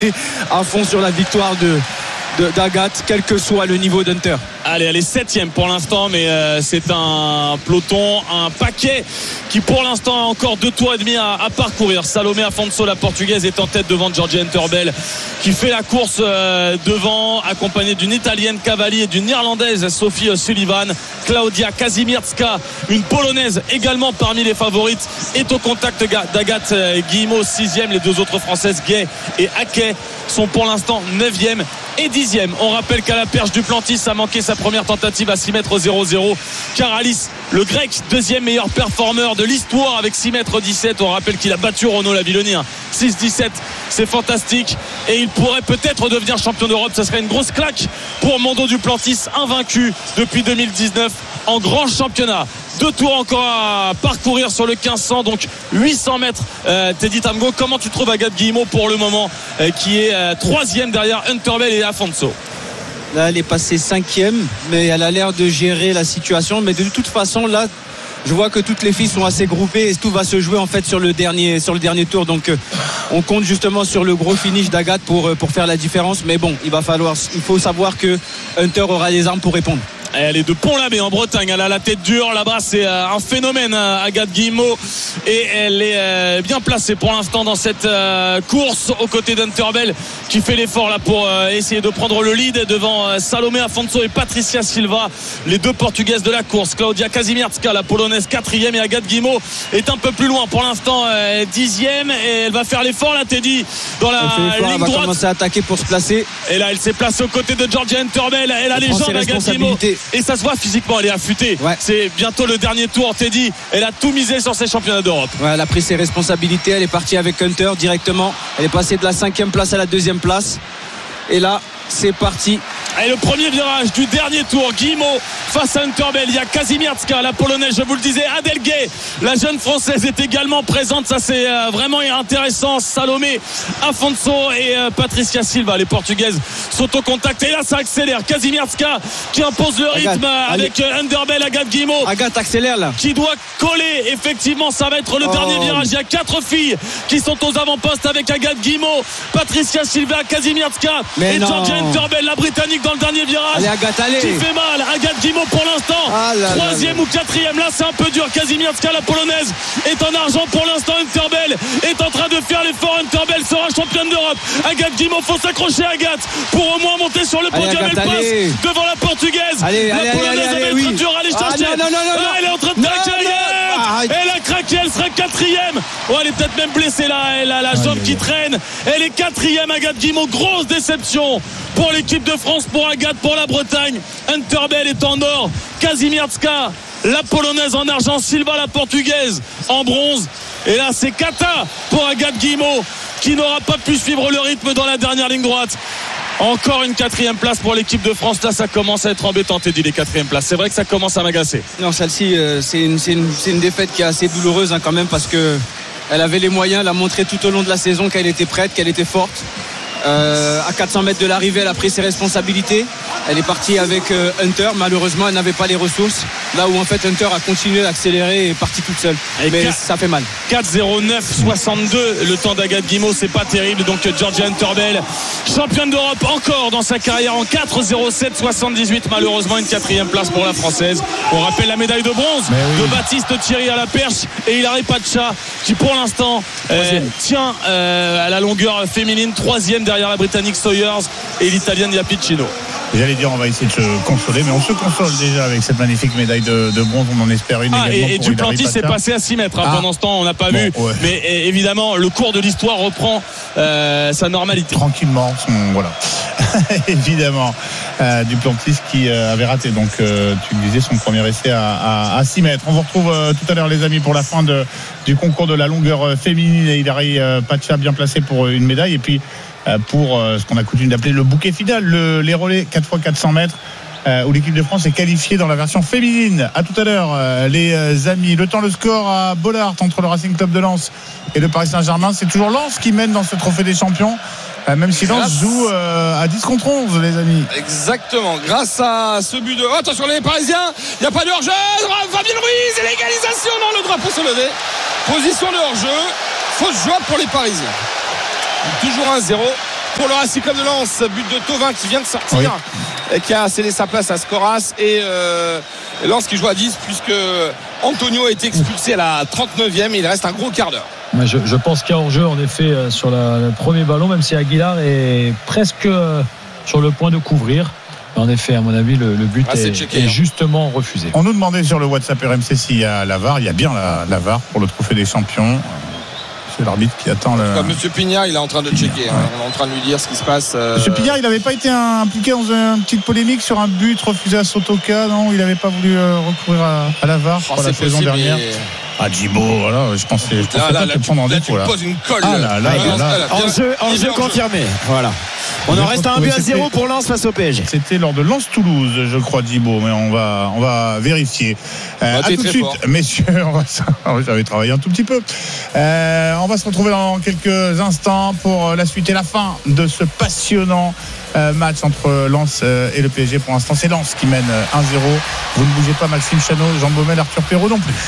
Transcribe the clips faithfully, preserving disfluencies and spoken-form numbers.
à fond sur la victoire de, de, d'Agathe, quel que soit le niveau d'Hunter. Allez, elle est septième pour l'instant, mais euh, c'est un peloton, un paquet qui pour l'instant a encore deux tours et demi à, à parcourir. Salomé Afonso, la portugaise, est en tête devant Georgia Hunterbell qui fait la course euh, devant, accompagnée d'une italienne Cavalli et d'une irlandaise Sophie Sullivan. Claudia Kazimierska, une polonaise également parmi les favorites, est au contact d'Agathe Guillemot, sixième. Les deux autres françaises, Gay et Ake, sont pour l'instant neuvième et dixième. On rappelle qu'à la perche du Plantis a manqué sa première tentative à six mètres zéro zéro. Caralis, le grec, deuxième meilleur performeur de l'histoire avec six mètres dix-sept. On rappelle qu'il a battu Renaud Lavilloni, hein. six dix-sept, c'est fantastique. Et il pourrait peut-être devenir champion d'Europe. Ce serait une grosse claque pour Mondo Duplantis, invaincu depuis deux mille dix-neuf en grand championnat. Deux tours encore à parcourir sur le quinze cents, donc huit cents mètres. euh, Teddy Tamgo, comment tu trouves Agathe Guillemot pour le moment, euh, qui est euh, troisième derrière Hunterbell et Afonso? Là, elle est passée cinquième, mais elle a l'air de gérer la situation. Mais de toute façon, là, je vois que toutes les filles sont assez groupées et tout va se jouer en fait sur le dernier, sur le dernier tour. Donc, euh, on compte justement sur le gros finish d'Agathe pour, euh, pour faire la différence. Mais bon, il va falloir, il faut savoir que Hunter aura les armes pour répondre. Elle est de Pont-l'Abbé en Bretagne, elle a la tête dure là-bas, c'est un phénomène, Agathe Guillemot, et elle est bien placée pour l'instant dans cette course aux côtés d'Hunterbell qui fait l'effort là pour essayer de prendre le lead devant Salomé Afonso et Patricia Silva, les deux portugaises de la course. Claudia Kazimierska, la polonaise, quatrième, et Agathe Guillemot est un peu plus loin pour l'instant, dixième, et elle va faire l'effort là, Teddy, dans la ligne droite. Elle va commencer à attaquer pour se placer, et là elle s'est placée aux côtés de Georgia Hunterbell, elle a les jambes, Agathe Guillemot, et ça se voit physiquement, elle est affûtée. Ouais. C'est bientôt le dernier tour, Teddy. Elle a tout misé sur ses championnats d'Europe. Ouais, elle a pris ses responsabilités. Elle est partie avec Hunter directement. Elle est passée de la cinquième place à la deuxième place. Et là, c'est parti. Et le premier virage du dernier tour, Guillemot face à Hunterbell. Il y a Kazimierska, la polonaise, je vous le disais. Adèle Gay, la jeune française, est également présente. Ça, c'est euh, vraiment intéressant. Salomé Afonso et euh, Patricia Silva, les portugaises, sont au contact. Et là, ça accélère. Kazimierska qui impose le rythme Agathe, avec euh, Hunterbell. Agathe Guillemot, Agathe accélère là, qui doit coller. Effectivement, ça va être le oh. dernier virage. Il y a quatre filles qui sont aux avant-postes avec Agathe Guillemot, Patricia Silva, Kazimierska et Georgia Hunterbell, la Britannique, dans le dernier virage. Allez, Agathe, allez. Qui fait mal. Agathe Guillemot pour l'instant, ah là troisième là là. ou quatrième. Là, c'est un peu dur. Kazimierska, la polonaise, est en argent pour l'instant. Hunterbell est en train de faire l'effort. Hunterbell sera championne d'Europe. Agathe Guillemot, faut s'accrocher, Agathe, pour au moins monter sur le podium. Elle passe allez. devant la portugaise. Allez, la allez, polonaise allez, va allez, être oui. dure. Allez chercher. Ah, non, non, non, non. Ah, elle est en train de craquer, Agathe. Elle a craqué. Elle sera quatrième. Oh, elle est peut-être même blessée là. Elle a la jambe ah, qui traîne. Elle est quatrième. Agathe Guillemot, grosse déception pour l'équipe de France, pour Agathe, pour la Bretagne. Hunterbell est en or, Kazimierska, la polonaise, en argent, Silva, la portugaise, en bronze. Et là, c'est Kata pour Agathe Guillemot, qui n'aura pas pu suivre le rythme dans la dernière ligne droite. Encore une quatrième place pour l'équipe de France. Là, ça commence à être embêtant, Teddy, les quatrièmes places. C'est vrai que ça commence à m'agacer. Non, celle-ci, euh, c'est, une, c'est, une, c'est une défaite qui est assez douloureuse, hein, quand même, parce que elle avait les moyens, elle a montré tout au long de la saison qu'elle était prête, qu'elle était forte. Euh, à quatre cents mètres de l'arrivée, elle a pris ses responsabilités. Elle est partie avec euh, Hunter. Malheureusement, elle n'avait pas les ressources. Là où en fait Hunter a continué d'accélérer et est partie toute seule. Et mais quatre, ça fait mal. quatre zéro neuf soixante-deux le temps d'Agathe Guillemot, c'est pas terrible. Donc Georgia Hunterbell, championne d'Europe encore dans sa carrière en quatre zéro sept soixante-dix-huit. Malheureusement, une quatrième place pour la française. On rappelle la médaille de bronze oui. de Baptiste Thierry à la perche et Hilary Pacha, qui pour l'instant euh, tient euh, à la longueur féminine, troisième derrière la Britannique Sawyers et l'Italienne Iapiccino. J'allais dire, on va essayer de se consoler, mais on se console déjà avec cette magnifique médaille de, de bronze. On en espère une ah, également. Et, et Duplantis s'est passé à six mètres. Hein, ah. Pendant ce temps, on n'a pas bon, vu. Ouais. Mais évidemment, le cours de l'histoire reprend euh, sa normalité. Tranquillement, son, voilà. Évidemment, euh, Duplantis qui euh, avait raté, donc euh, tu le disais, son premier essai à, à, à six mètres. On vous retrouve euh, tout à l'heure, les amis, pour la fin de, du concours de la longueur féminine. Et Hilary euh, Pacha bien placé pour une médaille. Et puis, pour ce qu'on a coutume d'appeler le bouquet final, le, les relais quatre fois quatre cents mètres, euh, où l'équipe de France est qualifiée dans la version féminine. À tout à l'heure, euh, les amis. Le temps, le score à Bollaert entre le Racing Club de Lens et le Paris Saint-Germain. C'est toujours Lens qui mène dans ce trophée des champions, euh, même si Lens joue euh, à dix contre onze, les amis. Exactement, grâce à ce but de... Oh, attention les Parisiens, il n'y a pas de hors-jeu. Fabien Ruiz et l'égalisation. Non, le drapeau se lever. Position de hors-jeu, fausse joie pour les Parisiens. Toujours un zéro pour le Racing Club de Lens. But de Thauvin qui vient de sortir, oui, et qui a cédé sa place à Scoras, et euh, Lens qui joue à dix puisque Antonio a été expulsé à la trente-neuvième. Il reste un gros quart d'heure. Je, je pense qu'il y a hors-jeu en effet sur la, le premier ballon, même si Aguilar est presque sur le point de couvrir. En effet, à mon avis, le, le but ah, est, checké, est hein. justement refusé. On nous demandait sur le WhatsApp R M C s'il y a la V A R. Il y a bien la, la V A R pour le trophée des champions. C'est l'arbitre qui attend le. Enfin, Monsieur Pignard, il est en train de checker. Hein. On est en train de lui dire ce qui se passe. Euh... Monsieur Pignard, il n'avait pas été impliqué dans une petite polémique sur un but refusé à Sotoka, non? Il n'avait pas voulu recourir à, à la V A R oh, pour la saison possible, dernière. Mais... Ah, Djibo, voilà, je pensais, je pensais là, pas là, là, te prendre en défaut. Là, tu poses une colle. Ah, là, là, là, là, là. En jeu, en jeu confirmé. Voilà. On en reste à un but à zéro pour Lens face au P S G. C'était lors de Lens-Toulouse, je crois, Djibo, mais on va, on va vérifier. Euh, à tout de suite, fort. Messieurs, on va, j'avais travaillé un tout petit peu. Euh, on va se retrouver dans quelques instants pour la suite et la fin de ce passionnant euh, match entre Lens et le P S G. Pour l'instant, c'est Lens qui mène un zéro. Vous ne bougez pas, Maxime Chanot, Jean Baumel, Arthur Perrault non plus.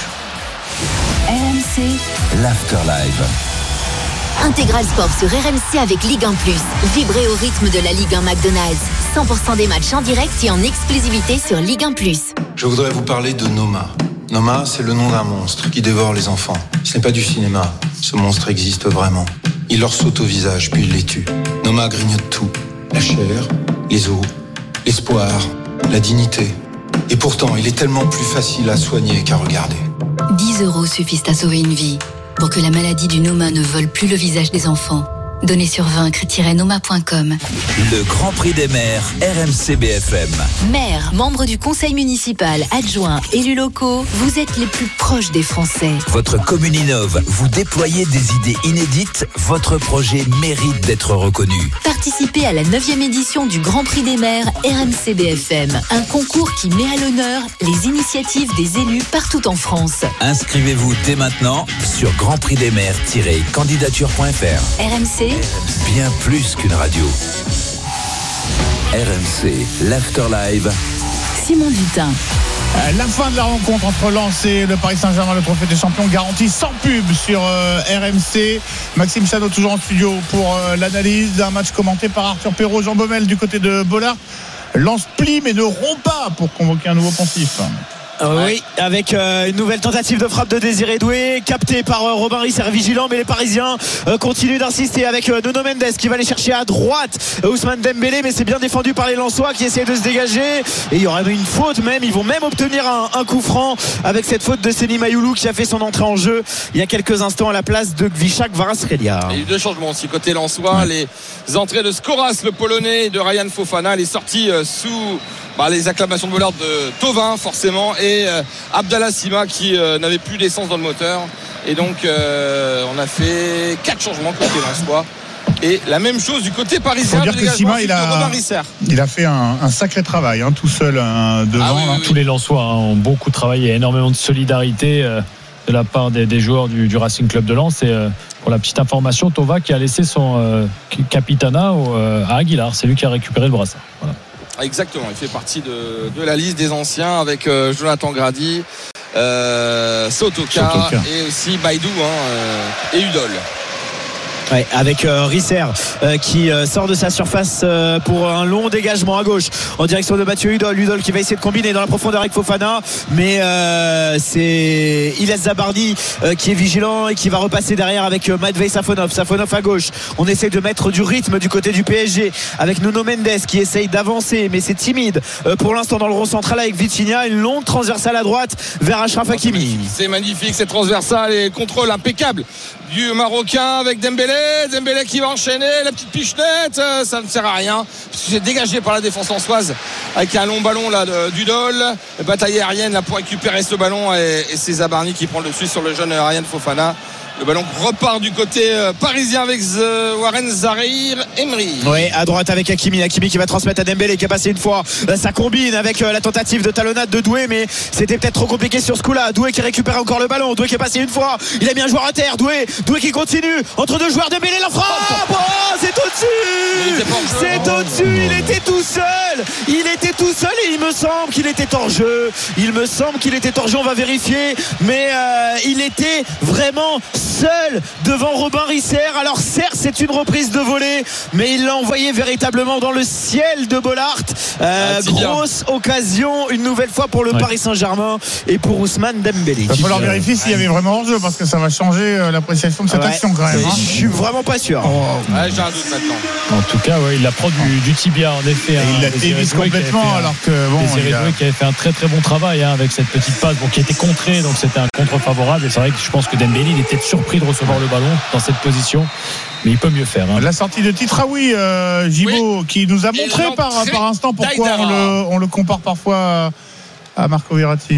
R M C l'Afterlive. Intégral Sport sur R M C avec Ligue un plus. Vibrez au rythme de la Ligue un McDonald's. cent pour cent des matchs en direct et en exclusivité sur Ligue un plus. Je voudrais vous parler de Noma. Noma, c'est le nom d'un monstre qui dévore les enfants. Ce n'est pas du cinéma. Ce monstre existe vraiment. Il leur saute au visage, puis il les tue. Noma grignote tout. La chair, les os, l'espoir, la dignité. Et pourtant, il est tellement plus facile à soigner qu'à regarder. dix euros suffisent à sauver une vie. Pour que la maladie du Noma ne vole plus le visage des enfants. Donnez sur vaincre tiret noma point com. Le Grand Prix des maires, R M C B F M. Maires, membres du conseil municipal, adjoints, élus locaux, vous êtes les plus proches des Français. Votre commune innove, vous déployez des idées inédites, votre projet mérite d'être reconnu. Participez à la neuvième édition du Grand Prix des maires R M C B F M. Un concours qui met à l'honneur les initiatives des élus partout en France. Inscrivez-vous dès maintenant sur grand prix des maires tiret candidature point f r. R M C, bien plus qu'une radio. R M C, l'Afterlive. Simon Dutin. La fin de la rencontre entre Lens et le Paris Saint-Germain, le trophée des champions garanti sans pub sur euh, R M C. Maxime Chanot toujours en studio pour euh, l'analyse d'un match commenté par Arthur Perrault, Jean Baumel du côté de Bollard. Lens plie mais ne rompt pas pour convoquer un nouveau poncif. Euh, oui, avec euh, une nouvelle tentative de frappe de Désiré Doué, capté par euh, Robin Risser vigilant, mais les Parisiens euh, continuent d'insister avec euh, Nuno Mendes qui va aller chercher à droite euh, Ousmane Dembélé, mais c'est bien défendu par les Lensois qui essaient de se dégager, et il y aura une faute même, ils vont même obtenir un, un coup franc avec cette faute de Seny Mayoulou qui a fait son entrée en jeu il y a quelques instants à la place de Gvichak Kvaratskhelia. Il y a eu deux changements aussi côté Lensois, ouais. Les entrées de Scoras, le Polonais, et de Ryan Fofana, les sorties euh, sous Bah, les acclamations de Bollard de Thauvin forcément, et euh, Abdallah Sima qui euh, n'avait plus d'essence dans le moteur, et donc euh, on a fait quatre changements côté Lensois et la même chose du côté parisien. Faut dire que Sima il a, il a fait un, un sacré travail hein, tout seul hein, devant. Ah oui, oui, oui. Tous les Lensois hein, ont beaucoup travaillé, il y a énormément de solidarité euh, de la part des, des joueurs du, du Racing Club de Lens, et euh, pour la petite information, Thauvin qui a laissé son euh, capitana au, euh, à Aguilar, c'est lui qui a récupéré le brassard. Voilà. Exactement, il fait partie de, de la liste des anciens avec euh, Jonathan Grady, euh, Sotoka, Sotoka et aussi Baïdou hein, euh, et Udol. Ouais, avec euh, Risser euh, qui euh, sort de sa surface euh, pour un long dégagement à gauche en direction de Mathieu Udol. Udol qui va essayer de combiner dans la profondeur avec Fofana, mais euh, c'est Ilyas Zabardi euh, qui est vigilant et qui va repasser derrière avec euh, Matvei Safonov. Safonov à gauche. On essaie de mettre du rythme du côté du P S G avec Nuno Mendes qui essaye d'avancer, mais c'est timide euh, pour l'instant dans le rond central avec Vitinha. Une longue transversale à droite vers Achraf Hakimi. C'est magnifique cette transversale et contrôle impeccable du Marocain avec Dembélé. Dembélé qui va enchaîner, la petite pichenette, ça ne sert à rien puisque c'est dégagé par la défense lensoise avec un long ballon là d'Udol, bataille aérienne là pour récupérer ce ballon, et, et c'est Zabarni qui prend le dessus sur le jeune Ryan Fofana. Le ballon repart du côté parisien avec Warren Zahir Emery. Oui, à droite avec Hakimi. Hakimi qui va transmettre à Dembélé qui a passé une fois. Ça combine avec la tentative de talonnade de Doué, mais c'était peut-être trop compliqué sur ce coup-là. Doué qui récupère encore le ballon. Doué qui est passé une fois. Il a mis un joueur à terre. Doué, Doué qui continue. Entre deux joueurs, Dembélé la frappe. Oh, c'est au-dessus. C'est au-dessus. Il était tout seul. Il était tout seul et il me semble qu'il était hors jeu. Il me semble qu'il était hors jeu. On va vérifier. Mais euh, il était vraiment seul devant Robin Risser. Alors certes c'est une reprise de volée, mais il l'a envoyé véritablement dans le ciel de Bollaert. euh, ah, grosse occasion une nouvelle fois pour le ouais. Paris Saint-Germain et pour Ousmane Dembélé. Il va falloir euh, vérifier s'il y avait vraiment hors-jeu, parce que ça va changer euh, l'appréciation de cette ouais. action quand même. Hein. Je suis vraiment pas sûr. Oh, ouais, j'ai un doute maintenant. En tout cas ouais, il la prend du, du tibia en effet. Et hein, il la dévisse complètement, alors que bon, il a... qui avait fait un très très bon travail hein, avec cette petite passe bon, qui était contrée, donc c'était un contre favorable. Et c'est vrai que je pense que Dembélé il était surpris de recevoir le ballon dans cette position, mais il peut mieux faire hein. La sortie de Titraoui, euh, Gibaud, oui. qui nous a montré par, par instant pourquoi on le, on le compare parfois à Marco Verratti.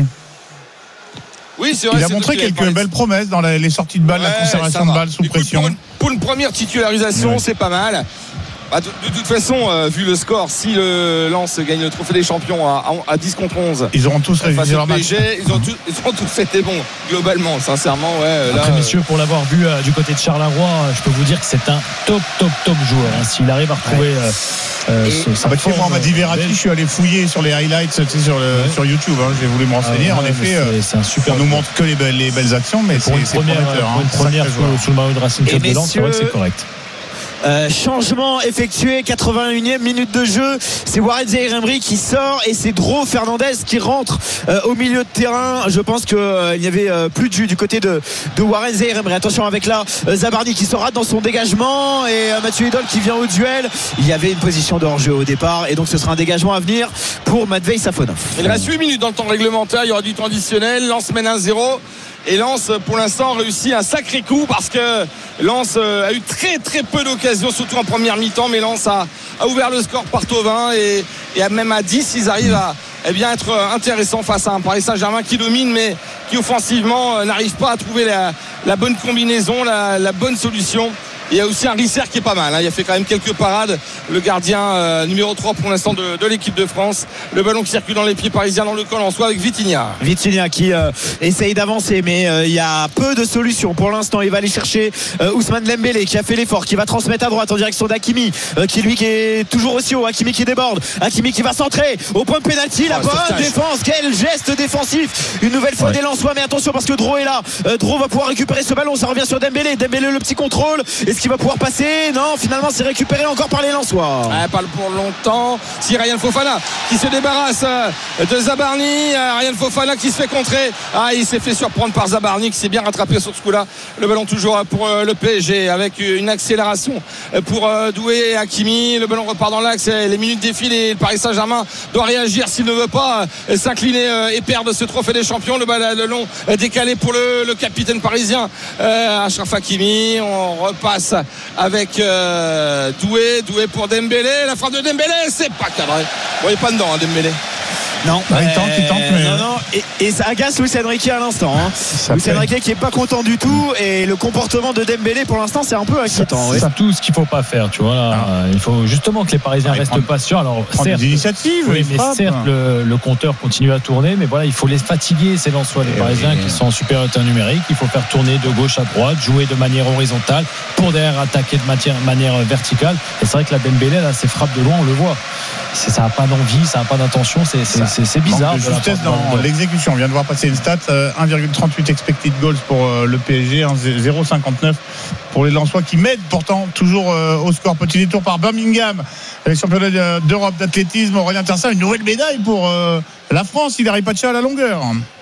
Oui, c'est vrai, il a montré quelques belles promesses dans la, les sorties de balles, ouais, la conservation de balles sous Écoute, pression. Pour une, pour une première titularisation, ouais. c'est pas mal. Bah, de, de toute façon, euh, vu le score, si le Lens gagne le trophée des champions à, à, à dix contre onze, ils auront tous réussi leur match. Ils ont, tout, ils ont tous fait bons, globalement, sincèrement. Ouais, Après, là, messieurs, pour l'avoir vu euh, du côté de Charleroi, je peux vous dire que c'est un top, top, top joueur. Hein, s'il arrive à retrouver. Ouais. Euh, et, sa ah bah, forme, moi, on m'a dit Verratti, je suis allé fouiller sur les highlights sur, le, ouais. sur YouTube. Hein, j'ai voulu me renseigner. Ah, ouais, en effet, c'est, c'est un super on nous montre que les belles, les belles actions, mais c'est, c'est prometteur. Pour une première sous le maillot de Racing Club de Lens, c'est vrai que c'est correct. Euh, changement effectué, quatre-vingt-unième minute de jeu. C'est Warren Zaïre-Emery qui sort et c'est Dro Fernandez qui rentre euh, au milieu de terrain. Je pense qu'il euh, n'y avait euh, plus de jus du côté de, de Warren Zaïre-Emery. Attention avec là euh, Zabarni qui se rate dans son dégagement et euh, Mathieu Idol qui vient au duel. Il y avait une position de hors-jeu au départ et donc ce sera un dégagement à venir pour Matvei Safonov. Il reste huit minutes dans le temps réglementaire. Il y aura du temps additionnel. Lens mène un zéro. Et Lens pour l'instant réussit un sacré coup parce que Lens a eu très très peu d'occasions, surtout en première mi-temps, mais Lens a, a ouvert le score par Thauvin et, et même à dix ils arrivent à eh bien, être intéressants face à un Paris Saint-Germain qui domine mais qui offensivement n'arrive pas à trouver la, la bonne combinaison, la, la bonne solution. Il y a aussi un Risser qui est pas mal hein. Il a fait quand même quelques parades, le gardien euh, numéro trois pour l'instant de, de l'équipe de France. Le ballon qui circule dans les pieds parisiens dans le col en soi avec Vitinha Vitinha qui euh, essaye d'avancer mais euh, il y a peu de solutions pour l'instant. Il va aller chercher euh, Ousmane Dembélé qui a fait l'effort, qui va transmettre à droite en direction d'Hakimi euh, qui lui qui est toujours aussi haut. Hakimi qui déborde, Hakimi qui va centrer au point de pénalty. La oh, bonne défense, quel geste défensif une nouvelle fois ouais. des Lensois, mais attention parce que Dro est là. euh, Dro va pouvoir récupérer ce ballon, ça revient sur Dembélé. Dembélé le petit contrôle, est-ce qu'il va pouvoir passer? Non, finalement c'est récupéré encore par les Lensois. Ouais, pas pour longtemps. Si Ryan Fofana qui se débarrasse de Zabarni, Ryan Fofana qui se fait contrer. Ah, il s'est fait surprendre par Zabarni qui s'est bien rattrapé sur ce coup-là. Le ballon toujours pour le P S G avec une accélération pour Doué et Hakimi. Le ballon repart dans l'axe, les minutes défilent et le Paris Saint-Germain doit réagir s'il ne veut pas s'incliner et perdre ce trophée des champions. Le ballon le long décalé pour le, le capitaine parisien euh, Achraf Hakimi. On repasse avec euh, Doué, Doué pour Dembélé, la frappe de Dembélé, c'est pas cadré. Vous voyez pas dedans hein, Dembélé. Non, bah, il tente, il tente, mais... non, non. Et, et ça agace Luis Enrique à l'instant. Hein. Luis Enrique qui est pas content du tout et le comportement de Dembélé pour l'instant c'est un peu inquiétant. C'est ouais. tout ce qu'il faut pas faire, tu vois. Là, ah. Il faut justement que les Parisiens ah, restent prendre, patients. Alors certes, des initiatives, oui, mais certes le, le compteur continue à tourner, mais voilà, il faut les fatiguer ces Lensois, les et Parisiens oui. qui sont en supériorité numérique. Il faut faire tourner de gauche à droite, jouer de manière horizontale pour derrière attaquer de manière, manière verticale. Et c'est vrai que la Dembélé là, ses frappes de loin, on le voit. C'est, ça n'a pas d'envie, ça n'a pas d'intention, c'est, c'est, c'est, c'est bizarre. De justesse dans de... l'exécution. On vient de voir passer une stat, euh, un virgule trente-huit expected goals pour euh, le P S G, zéro virgule cinquante-neuf pour les Lensois qui m'aident pourtant toujours euh, au score. Petit détour par Birmingham, les championnats d'Europe d'athlétisme. Aurélien Tersin, une nouvelle médaille pour euh, la France. Il n'arrive pas de chat à la longueur.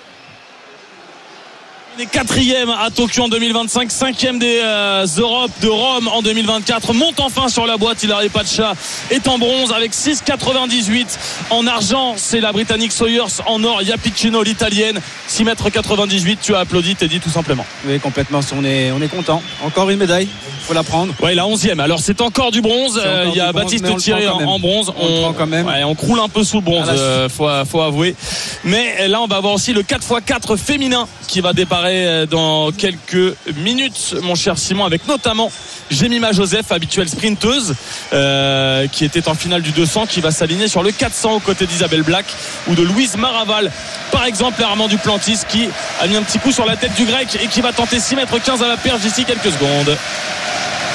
Il est quatrième à Tokyo en deux mille vingt-cinq, cinquième des euh, Europes de Rome en deux mille vingt-quatre, monte enfin sur la boîte. Hilary Pacha est en bronze avec six virgule quatre-vingt-dix-huit. En argent, c'est la Britannique Sawyers. En or, il y a Piccino, l'Italienne. six virgule quatre-vingt-dix-huit. Tu as applaudi, t'es dit tout simplement. Oui, complètement. On est, on est content. Encore une médaille. Il faut la prendre. Oui, la onzième. Alors, c'est encore du bronze. Il euh, y a Baptiste bronze, Thierry en, en bronze. On, on, on, quand même. Ouais, on croule un peu sous le bronze, euh, faut, faut avouer. Mais là, on va avoir aussi le quatre par quatre féminin qui va déparer dans quelques minutes, mon cher Simon, avec notamment Jemima Joseph, habituelle sprinteuse, euh, qui était en finale du deux cents, qui va s'aligner sur le quatre cents aux côtés d'Isabelle Black ou de Louise Maraval, par exemple. Armand Duplantis qui a mis un petit coup sur la tête du grec et qui va tenter six mètres quinze à la perche d'ici quelques secondes.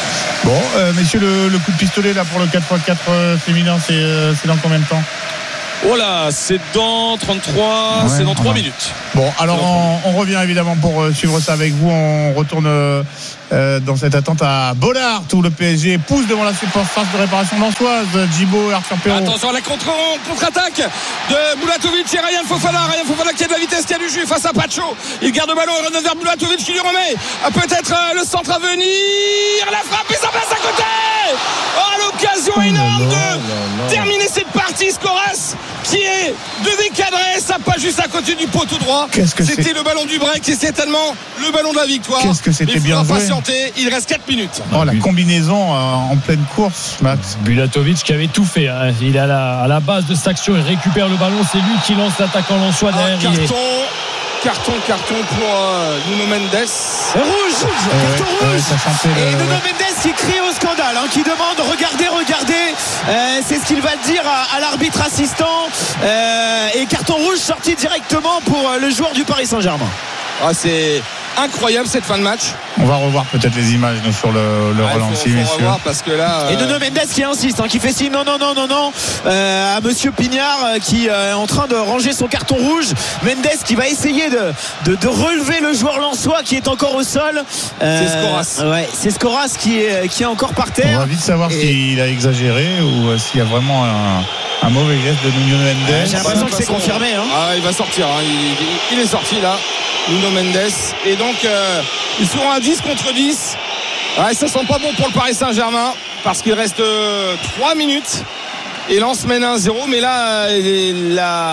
Bon, euh, messieurs, le, le coup de pistolet là pour le quatre par quatre euh, féminin, c'est, euh, c'est dans combien de temps? Oh là, c'est dans trente-trois, ouais, c'est dans trois voilà. minutes. Bon, alors on, on revient évidemment pour euh, suivre ça avec vous. On retourne euh, dans cette attente à Bollard où le P S G pousse devant la surface de réparation lançoise. Djibo et Arthur Perrault. Attention à la contre, contre-attaque de Bulatovic et Ryan Fofana. Ryan Fofana qui a de la vitesse, qui a du jus face à Pacho. Il garde le ballon et redonne vers Bulatovic qui lui remet peut-être le centre à venir. La frappe et ça passe à côté. Oh, l'occasion Oh énorme là là de là là. terminer cette partie. Scoras qui est de décadrer, ça passe juste à côté du poteau droit. Qu'est-ce que C'était c'est... le ballon du break et c'est tellement le ballon de la victoire. Qu'est-ce que c'était Mais il bien faudra joué. patienter. Il reste quatre minutes. Oh, la combinaison euh, en pleine course, Max. Bulatovic qui avait tout fait, hein. Il est à la, à la base de cette action, il récupère le ballon, c'est lui qui lance l'attaquant lensois derrière. Ah, Il est- carton, carton, carton pour euh, Nuno Mendes. Rouge, carton ouais, rouge. ouais, ça sentait le- Et Nuno ouais. Mendes qui crie au scandale, hein, qui demande regardez, regardez. Euh, c'est ce qu'il va dire à, à l'arbitre assistant. Euh, et carton rouge sorti directement pour euh, le joueur du Paris Saint-Germain. Ah, c'est incroyable cette fin de match. On va revoir peut-être les images nous, sur le, le Ah, ralenti, faut, faut messieurs. revoir parce que là. Et euh, Nuno Mendes qui insiste, hein, qui fait signe non, non, non, non, non euh, à Monsieur Pignard euh, qui euh, est en train de ranger son carton rouge. Mendes qui va essayer de, de, de relever le joueur lensois qui est encore au sol. Euh, C'est Scoras. Ouais, c'est Scoras qui est, qui est encore par On terre. va vite savoir Et- s'il a exagéré ou euh, s'il y a vraiment un, un mauvais geste de Nuno Mendes. J'ai l'impression que c'est confirmé. Hein. Ah, il va sortir. Hein. Il, il- il est sorti là, Nuno Mendes. Et donc, euh, ils seront à dix contre dix. Ouais, ça sent pas bon pour le Paris Saint-Germain parce qu'il reste euh, trois minutes. Et Lens mène un zéro. Mais là, euh,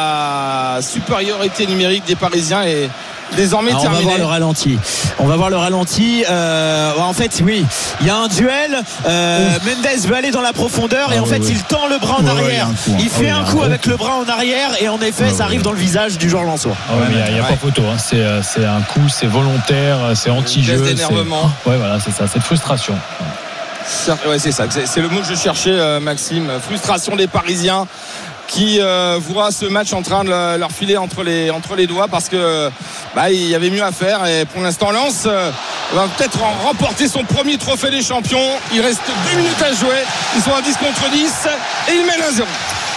la supériorité numérique des Parisiens est désormais Alors, on va terminée. voir le ralenti. On va voir le ralenti. Euh, en fait, oui, il y a un duel. Euh, Mendes veut aller dans la profondeur et Ah, en oui, fait, oui. il tend le bras en Ouais, ouais, il y arrière. a un coup, hein. Il Ah, fait oui, un il y a coup un avec le bras en arrière et en effet, Ouais, ça ouais. arrive dans le visage du joueur lensois. Ah ouais, mais il n'y a, Ouais. pas photo, hein. c'est, euh, c'est un coup, c'est volontaire, c'est anti-jeu. geste d'énervement. c'est... Ouais, voilà, c'est ça, c'est de frustration. Ouais, c'est ça, c'est, c'est le mot que je cherchais, euh, Maxime. Frustration des Parisiens qui euh, voient ce match en train de le- leur filer entre les, entre les doigts parce que bah, il y avait mieux à faire. Et pour l'instant, Lens euh, va peut-être en remporter son premier trophée des champions. Il reste deux minutes à jouer. Ils sont à dix contre dix et ils mènent un zéro.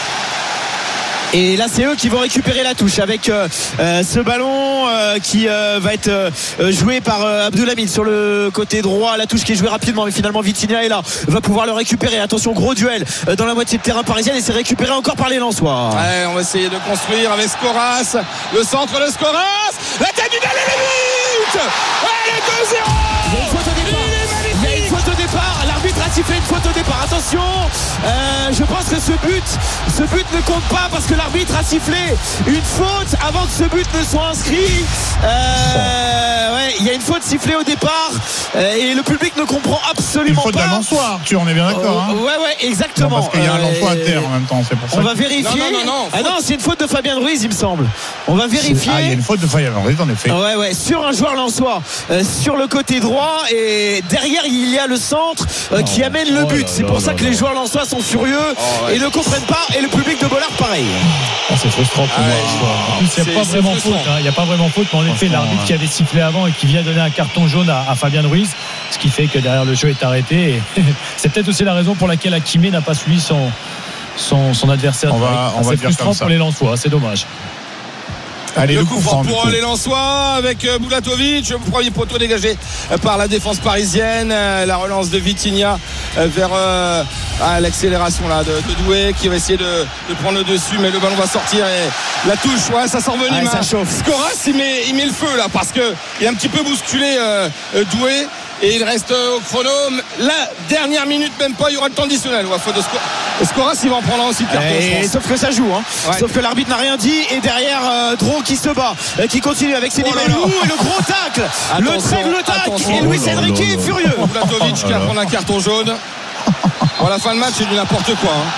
Et là, c'est eux qui vont récupérer la touche avec euh, euh, ce ballon euh, qui euh, va être euh, joué par euh, Abdoulhamid sur le côté droit. La touche qui est jouée rapidement, mais finalement Vitinha est là, va pouvoir le récupérer. Attention, gros duel euh, dans la moitié de terrain parisienne et c'est récupéré encore par les Lensois. Ouais, on va essayer de construire avec Scoras. Le centre de Scoras. La tête du dernier but. Ouais, le deux zéro. Il y a une faute au départ. Il y a une faute au départ. L'arbitre a sifflé une faute au départ. Attention, euh, je pense que ce but, ce but ne compte pas parce que l'arbitre a sifflé une faute avant que ce but ne soit inscrit. Euh, ouais, il y a une faute sifflée au départ euh, et le public ne comprend Une absolument faute pas. d'un Lensois, Arthur, on est bien d'accord. Euh, Hein. ouais, ouais, exactement. Non, parce qu'il y a un Euh, Lensois à terre en même temps, c'est pour ça. On va que- vérifier. Non, non, non, non, Ah faute. non, c'est une faute de Fabien Ruiz, il me semble. On va vérifier. Ah, il y a une faute de Fayet, en effet. Ouais, ouais, sur un joueur lensois, euh, sur le côté droit, et derrière il y a le centre euh, qui Oh, amène le oh but. là C'est là pour ça là que là. les joueurs lensois sont furieux Oh, ouais. et ne comprennent pas, et le public de Bollard pareil. Ah, c'est frustrant pour Ah, moi. ouais, En plus, il n'y c'est- a pas c'est vraiment frustrant. faute. hein. Il n'y a pas vraiment faute, mais en effet, Franchement, l'arbitre ouais. qui avait sifflé avant et qui vient donner un carton jaune à, à Fabien Ruiz, ce qui fait que derrière le jeu est arrêté. Et c'est peut-être aussi la raison pour laquelle Hakimi n'a pas suivi son, son, son adversaire. On va- direct. on va c'est dire frustrant comme ça. pour les Lensois, c'est dommage. Allez, Le le coup coup franc franc. du pour coup. les Lensois avec euh, Bulatovic, premier poteau dégagé euh, par la défense parisienne. Euh, La relance de Vitinha euh, vers euh, ah, l'accélération là de, de Doué qui va essayer de, de prendre le dessus, mais le ballon va sortir et la touche, ouais, ça s'envenime. Ouais, ça hein. chauffe. Scoras, il met, il met le feu là parce que il a un petit peu bousculé euh, euh, Doué. Et il reste euh, au chrono. La dernière minute, même pas, il y aura le temps additionnel. Ouais, faute de Scoras. Scoras, il va en prendre un aussi de carton, je Et pense. sauf que ça joue, hein. Ouais. Sauf que l'arbitre n'a rien dit et derrière euh, Dro qui se bat, euh, qui continue avec ses Oh là Limelou là. et le gros tacle, le Attention, trait, le tacle attention. et Luis Oh là là Enrique là est là. furieux. Bulatovic qui va prendre un carton jaune. Bon, la fin de match, c'est du n'importe quoi. Hein.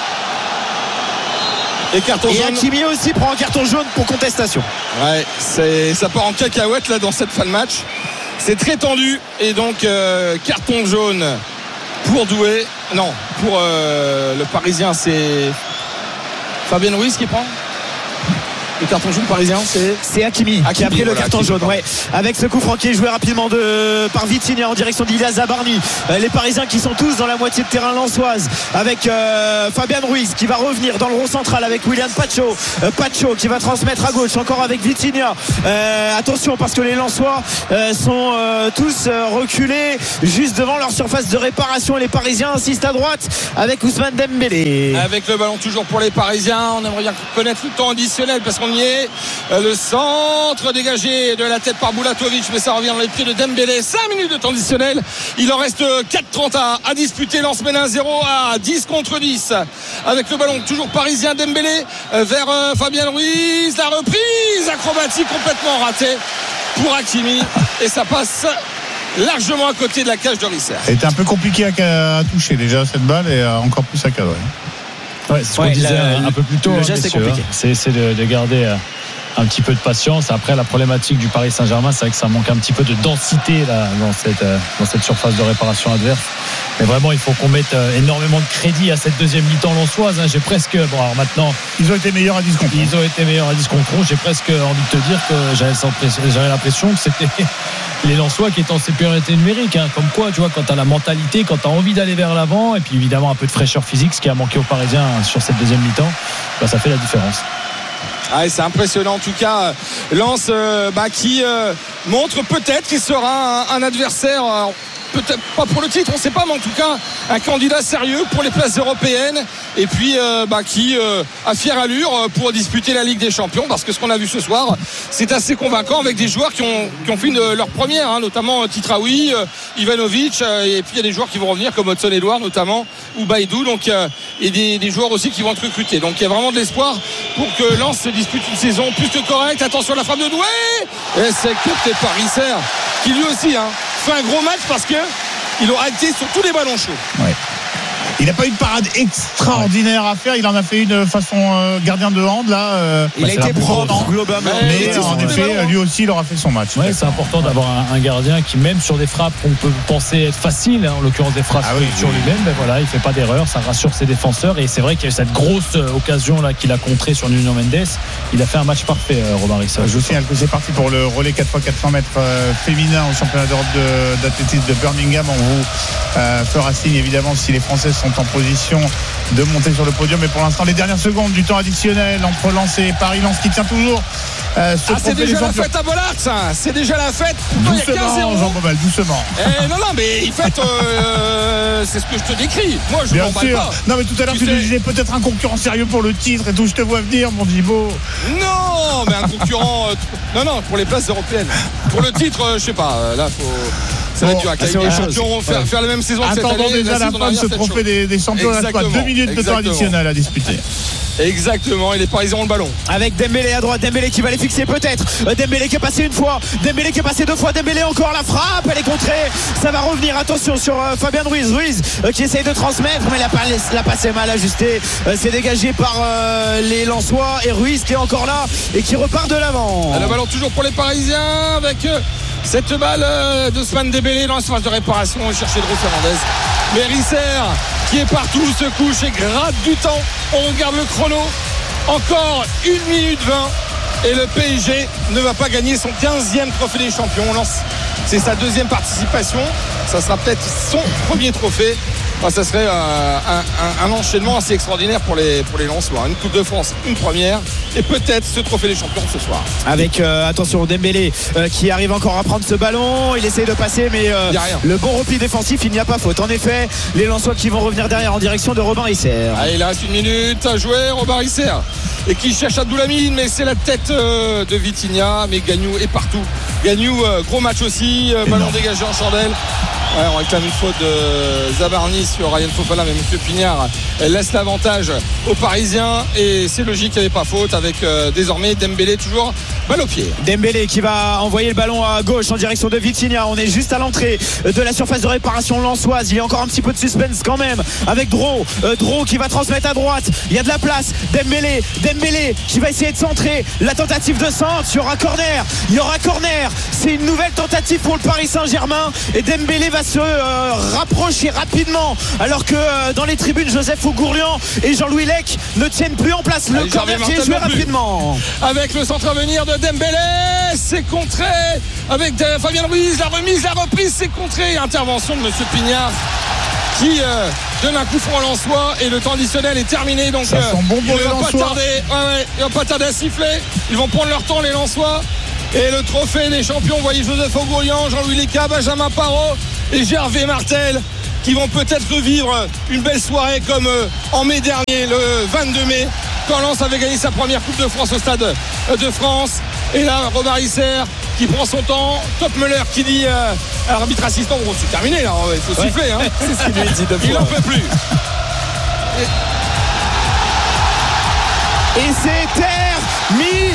Et carton Et jaune. Hakimi aussi prend un carton jaune pour contestation. Ouais, c'est, ça part en cacahuète là dans cette fin de match. C'est très tendu et donc euh, carton jaune pour Doué. Non, pour euh, le Parisien, c'est Fabien Ruiz qui prend. Le carton jaune parisien, c'est c'est Hakimi, Hakimi qui a pris voilà, le carton Hakimi, jaune. Ouais. Avec ce coup franc qui est joué rapidement de, par Vitinha en direction d'Ilyas Zabarni. Euh, les Parisiens qui sont tous dans la moitié de terrain lensoise avec euh, Fabian Ruiz qui va revenir dans le rond central avec William Pacho. Euh, Pacho qui va transmettre à gauche encore avec Vitinha. Euh, attention parce que les Lensois euh, sont euh, tous euh, reculés juste devant leur surface de réparation et les Parisiens insistent à droite avec Ousmane Dembélé. Avec le ballon toujours pour les Parisiens. On aimerait bien connaître le temps additionnel parce qu'on y est. Le centre dégagé de la tête par Bulatovic, mais ça revient dans les pieds de Dembélé. cinq minutes de temps additionnel. Il en reste quatre trente à, à disputer. Lance mène un zéro à dix contre dix. Avec le ballon toujours parisien, Dembélé vers euh, Fabien Ruiz. La reprise acrobatique complètement ratée pour Hakimi. Et ça passe largement à côté de la cage de Risser. C'était un peu compliqué à, à toucher déjà cette balle et encore plus à cadrer. Ouais, c'est ce qu'on ouais, disait la, un peu plus tôt. Le geste est compliqué. C'est, c'est de, de garder un petit peu de patience. Après, la problématique du Paris Saint-Germain, c'est vrai que ça manque un petit peu de densité là, dans, cette, dans cette surface de réparation adverse. Mais vraiment, il faut qu'on mette énormément de crédit à cette deuxième mi-temps lensoise. J'ai presque. Bon, alors maintenant. Ils ont été meilleurs à dix contre onze. Ils ont été meilleurs à dix contre onze. J'ai presque envie de te dire que j'avais, j'avais l'impression que c'était les Lensois qui étaient en supériorité numérique. Hein. Comme quoi, tu vois, quand tu as la mentalité, quand tu as envie d'aller vers l'avant, et puis évidemment un peu de fraîcheur physique, ce qui a manqué aux Parisiens sur cette deuxième mi-temps, bah, ça fait la différence. Ah, c'est impressionnant en tout cas. Lens euh, bah, qui euh, montre peut-être qu'il sera un, un adversaire. Euh, peut-être pas pour le titre, on ne sait pas, mais en tout cas un candidat sérieux pour les places européennes et puis euh, bah, qui euh, a fière allure pour disputer la Ligue des Champions, parce que ce qu'on a vu ce soir c'est assez convaincant avec des joueurs qui ont, qui ont fait une, leur première, hein, notamment Titraoui, euh, Ivanovic, euh, et puis il y a des joueurs qui vont revenir comme Hudson Edouard notamment, ou Baïdou, donc, euh, et des, des joueurs aussi qui vont être recrutés, donc il y a vraiment de l'espoir pour que Lens se dispute une saison plus que correcte. Attention à la frappe de Doué, et c'est capté par Risser qui lui aussi hein, fait un gros match parce que il aura été sur tous les ballons chauds. Ouais. Il n'a pas eu de parade extraordinaire à faire. Il en a fait une façon euh, gardien de hand là. Euh, il bah, a été propre globalement. Mais, mais en effet, lui aussi, il aura fait son match. Ouais, c'est important d'avoir un, un gardien qui, même sur des frappes qu'on peut penser être faciles, hein, en l'occurrence des frappes ah oui, sur oui. lui-même, ben voilà, il fait pas d'erreur, ça rassure ses défenseurs. Et c'est vrai qu'il y a eu cette grosse occasion là qu'il a contrée sur Nuno Mendes. Il a fait un match parfait, euh, Robin Risser. Je vous signale que c'est parti pour le relais quatre fois quatre cents mètres euh, féminin au championnat d'Europe de, d'athlétisme de Birmingham. On vous euh, fera signe évidemment si les Françaises sont en position de monter sur le podium, mais pour l'instant les dernières secondes du temps additionnel entre Lens et Paris. Lens qui tient toujours euh, ce ah c'est déjà la fête à Bollard, ça c'est déjà la fête. Doucement, il y a quinze zéro. Jean Bobal, doucement. Eh, non non mais il fête euh, c'est ce que je te décris, moi je bien m'en sûr pas. Non mais tout à l'heure tu, tu disais peut-être un concurrent sérieux pour le titre et tout, je te vois venir mon Djibo. Non mais un concurrent euh, non non pour les places européennes, pour le titre euh, je sais pas, là faut ça va être dur à qualifier les champions, faire, faire la même saison que cette année. Attendons déjà la, la fin de ce trophée des, des champions. Deux minutes de temps additionnel à disputer. Exactement, et les Parisiens ont le ballon. Avec Dembélé à droite, Dembélé qui va les fixer peut-être. Dembélé qui est passé une fois, Dembélé qui est passé deux fois, Dembélé encore la frappe, elle est contrée. Ça va revenir, attention sur euh, Fabien Ruiz, Ruiz euh, qui essaye de transmettre, mais la, la passe est mal ajustée. Euh, c'est dégagé par euh, les Lensois et Ruiz qui est encore là et qui repart de l'avant. Le ballon toujours pour les Parisiens avec euh, cette balle euh, d'Ousmane Dembélé dans la surface de réparation. On cherchait Dro Fernandez. Mais Risser qui est partout se couche et gratte du temps. On regarde le chrono. Encore une minute vingt et le P S G ne va pas gagner son quinzième trophée des champions. On lance, c'est sa deuxième participation. Ça sera peut-être son premier trophée. Enfin, ça serait euh, un, un, un enchaînement assez extraordinaire pour les, pour les Lensois. Une Coupe de France, une première, et peut-être ce trophée des champions ce soir. Avec, euh, attention, Dembélé euh, qui arrive encore à prendre ce ballon. Il essaye de passer, mais euh, le bon repli défensif, il n'y a pas faute. En effet, les Lensois qui vont revenir derrière en direction de Robin Risser. Ah, il reste une minute à jouer, Robin Risser. Et qui cherche Abdoulamine, mais c'est la tête euh, de Vitinha. Mais Gagnou est partout. Gagnou, euh, gros match aussi, euh, ballon dégagé en chandelle. Ouais, on réclame une faute de Zabarni sur Ryan Fofana, mais M. Pignard elle laisse l'avantage aux Parisiens et c'est logique, il n'y avait pas faute avec euh, désormais Dembélé toujours balle au pied. Dembélé qui va envoyer le ballon à gauche en direction de Vitinha. On est juste à l'entrée de la surface de réparation lensoise. Il y a encore un petit peu de suspense quand même avec Dro. Euh, Dro qui va transmettre à droite. Il y a de la place. Dembélé, Dembélé qui va essayer de centrer. La tentative de centre. Il y aura corner. Il y aura corner. C'est une nouvelle tentative pour le Paris Saint-Germain et Dembélé va se euh, rapprocher rapidement alors que euh, dans les tribunes Joseph Ougourlian et Jean-Louis Lec ne tiennent plus en place. Le corner qui est joué rapidement avec le centre à venir de Dembélé, c'est contré avec Fabien Ruiz, la remise, la reprise, c'est contré. Intervention de Monsieur Pignard qui euh, donne un coup franc à Lensois et le temps additionnel est terminé. Donc ça euh, sent bon pour il les ne va pas Lensois. tarder, ouais, ouais, il va pas tarder à siffler. Ils vont prendre leur temps les Lensois. Et le trophée des champions, vous voyez Joseph Ougourlian, Jean-Louis Léca, Benjamin Parot et Gervais Martel qui vont peut-être revivre une belle soirée comme euh, en mai dernier, le vingt-deux mai, quand Lens avait gagné sa première Coupe de France au Stade de France. Et là, Robert Isser qui prend son temps, Top Müller qui dit euh, à l'arbitre assistant, bon, c'est terminé là, il faut ouais. siffler. Hein. C'est ce qu'il lui dit de il n'en peut plus. Et c'est terminé.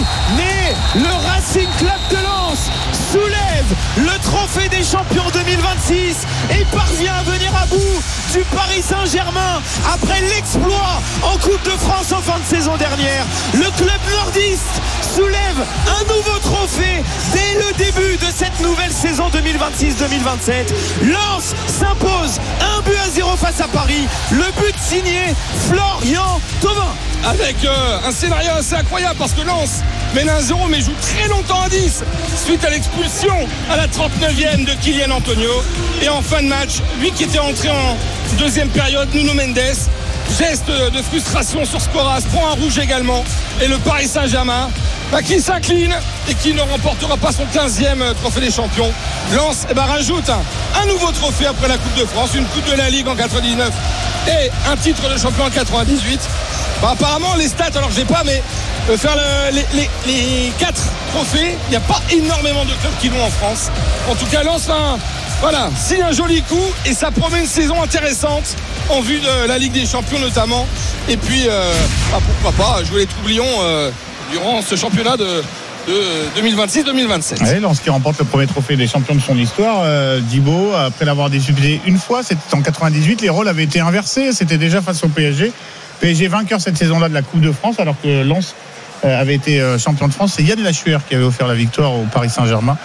Le Racing Club de Lens soulève le trophée des champions deux mille vingt-six et parvient à venir à bout du Paris Saint-Germain après l'exploit en Coupe de France en fin de saison dernière. Le club nordiste soulève un nouveau trophée dès le début de cette nouvelle saison deux mille vingt-six deux mille vingt-sept. Lens s'impose un but à zéro face à Paris. Le but signé Florian Thauvin. Avec euh, un scénario assez incroyable parce que Lens mène un zéro mais joue très longtemps à dix suite à l'expulsion à la trente-neuvième de Kylian Antonio. Et en fin de match, lui qui était entré en deuxième période, Nuno Mendes, geste de frustration sur Scoras, prend un rouge également. Et le Paris Saint-Germain bah, qui s'incline et qui ne remportera pas son quinzième trophée des champions. Lens eh ben, rajoute un, un nouveau trophée après la Coupe de France, une Coupe de la Ligue en quatre-vingt-dix-neuf et un titre de champion en quatre-vingt-dix-huit. Bah, apparemment les stats, alors j'ai pas, mais euh, faire le, les, les, les quatre trophées, il n'y a pas énormément de clubs qui l'ont en France. En tout cas, Lens hein, voilà, signe un joli coup et ça promet une saison intéressante en vue de la Ligue des Champions notamment. Et puis, euh, bah, pourquoi pas jouer les Troublions euh, durant ce championnat de, de deux mille vingt-six deux mille vingt-sept. Ouais, Lens qui remporte le premier trophée des champions de son histoire. euh, Thibaut, après l'avoir disputé une fois, c'était en quatre-vingt-dix-huit, les rôles avaient été inversés. C'était déjà face au P S G. P S G vainqueur cette saison-là de la Coupe de France, alors que Lens euh, avait été euh, champion de France. C'est Yann Lachuer qui avait offert la victoire au Paris Saint-Germain,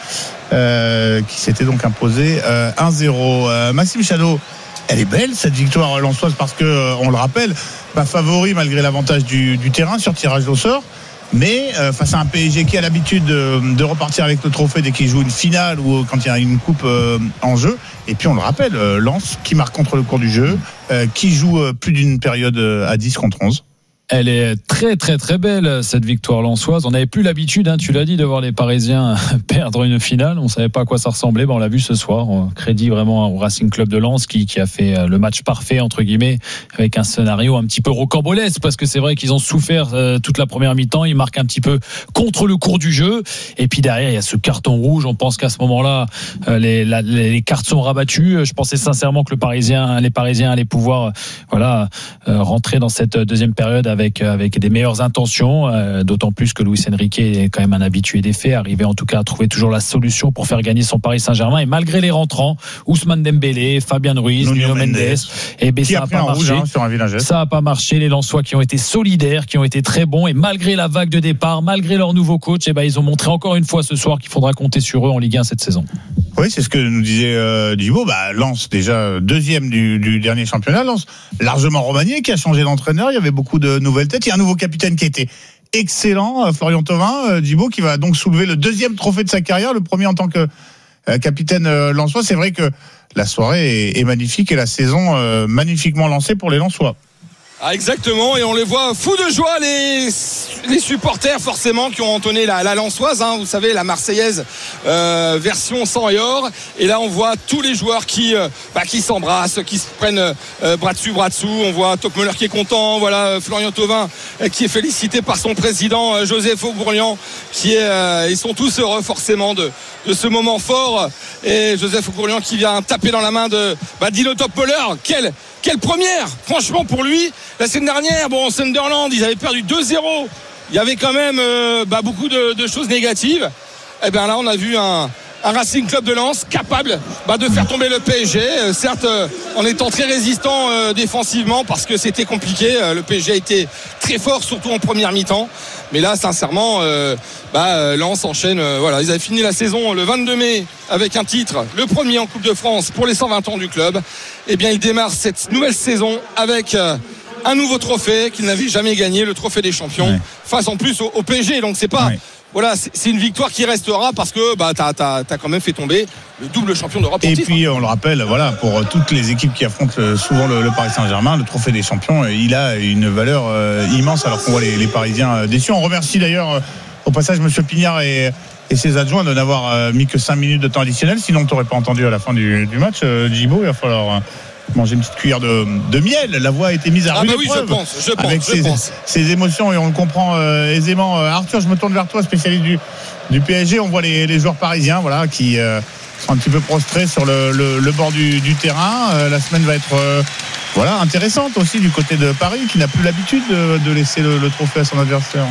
euh, qui s'était donc imposé euh, un zéro. Euh, Maxime Chadeau, elle est belle cette victoire lensoise parce que, euh, on le rappelle, pas favori malgré l'avantage du, du terrain sur tirage au sort. Mais euh, face à un P S G qui a l'habitude de, de repartir avec le trophée dès qu'il joue une finale ou quand il y a une coupe euh, en jeu. Et puis on le rappelle, euh, Lens qui marque contre le cours du jeu, euh, qui joue euh, plus d'une période euh, à dix contre onze. Elle est très très très belle cette victoire lensoise. On n'avait plus l'habitude, hein, tu l'as dit, de voir les Parisiens perdre une finale. On ne savait pas à quoi ça ressemblait. Ben, on l'a vu ce soir. Crédit vraiment au Racing Club de Lens qui, qui a fait le match parfait entre guillemets, avec un scénario un petit peu rocambolesque parce que c'est vrai qu'ils ont souffert euh, toute la première mi-temps. Ils marquent un petit peu contre le cours du jeu. Et puis derrière, il y a ce carton rouge. On pense qu'à ce moment-là, euh, les, la, les cartes sont rabattues. Je pensais sincèrement que le Parisien, les Parisiens allaient pouvoir, euh, voilà, euh, rentrer dans cette deuxième période avec Avec, avec des meilleures intentions, euh, d'autant plus que Luis Enrique est quand même un habitué des faits, arrivé en tout cas à trouver toujours la solution pour faire gagner son Paris Saint-Germain. Et malgré les rentrants, Ousmane Dembélé, Fabien Ruiz, Nuno Mendes, et ben, ça n'a pas marché. Rouge, hein, ça n'a pas marché. Les Lensois qui ont été solidaires, qui ont été très bons, et malgré la vague de départ, malgré leur nouveau coach, et ben, ils ont montré encore une fois ce soir qu'il faudra compter sur eux en Ligue un cette saison. Oui, c'est ce que nous disait euh, Thibaut. Bah, Lens, déjà deuxième du, du dernier championnat. Lens, largement remanié, qui a changé d'entraîneur. Il y avait beaucoup de nouvelles têtes. Il y a un nouveau capitaine qui a été excellent, euh, Florian Thauvin, euh, Thibaut, qui va donc soulever le deuxième trophée de sa carrière, le premier en tant que euh, capitaine euh, lensois. C'est vrai que la soirée est, est magnifique et la saison euh, magnifiquement lancée pour les Lensois. Ah, exactement, et on les voit fous de joie, les, les supporters forcément qui ont entonné la, la lensoise, hein, vous savez, la Marseillaise euh, version sang et or. Et là on voit tous les joueurs qui, euh, bah, qui s'embrassent, qui se prennent euh, bras dessus, bras dessous. On voit Top Müller qui est content, voilà euh, Florian Thauvin euh, qui est félicité par son président euh, Joseph Ougourlian, qui est, euh, ils sont tous heureux forcément de, de ce moment fort. Et Joseph Ougourlian qui vient taper dans la main de bah, Dino Top Müller. Quelle Quelle première, franchement, pour lui. La semaine dernière, bon, Sunderland, ils avaient perdu deux zéro. Il y avait quand même euh, bah, beaucoup de, de choses négatives. Et bien là, on a vu un, un Racing Club de Lens capable bah, de faire tomber le P S G, euh, certes euh, en étant très résistant euh, défensivement parce que c'était compliqué, euh, le P S G a été très fort surtout en première mi-temps, mais là sincèrement euh, bah, Lens enchaîne, euh, voilà, ils avaient fini la saison le vingt-deux mai avec un titre, le premier en Coupe de France pour les cent vingt ans du club. Et bien ils démarrent cette nouvelle saison avec euh, un nouveau trophée qu'ils n'avaient jamais gagné, le trophée des champions, ouais. face en plus au, au P S G, donc c'est pas ouais. Voilà, c'est une victoire qui restera parce que bah, tu as quand même fait tomber le double champion d'Europe. Et puis on le rappelle, voilà, pour toutes les équipes qui affrontent souvent le, le Paris Saint-Germain, le trophée des champions, il a une valeur euh, immense alors qu'on voit les, les Parisiens déçus. On remercie d'ailleurs euh, au passage M. Pignard et, et ses adjoints de n'avoir euh, mis que cinq minutes de temps additionnel, sinon tu n'aurais pas entendu à la fin du, du match, euh, Djibo, il va falloir... Euh, manger une petite cuillère de, de miel. La voix a été mise à rude ah bah oui, épreuve je pense, je pense, avec je ses, pense. ses émotions et on le comprend euh, aisément. Euh, Arthur, je me tourne vers toi, spécialiste du, du P S G. On voit les, les joueurs parisiens, voilà, qui euh, sont un petit peu prostrés sur le, le, le bord du, du terrain. Euh, la semaine va être euh, voilà intéressante aussi du côté de Paris, qui n'a plus l'habitude de, de laisser le, le trophée à son adversaire.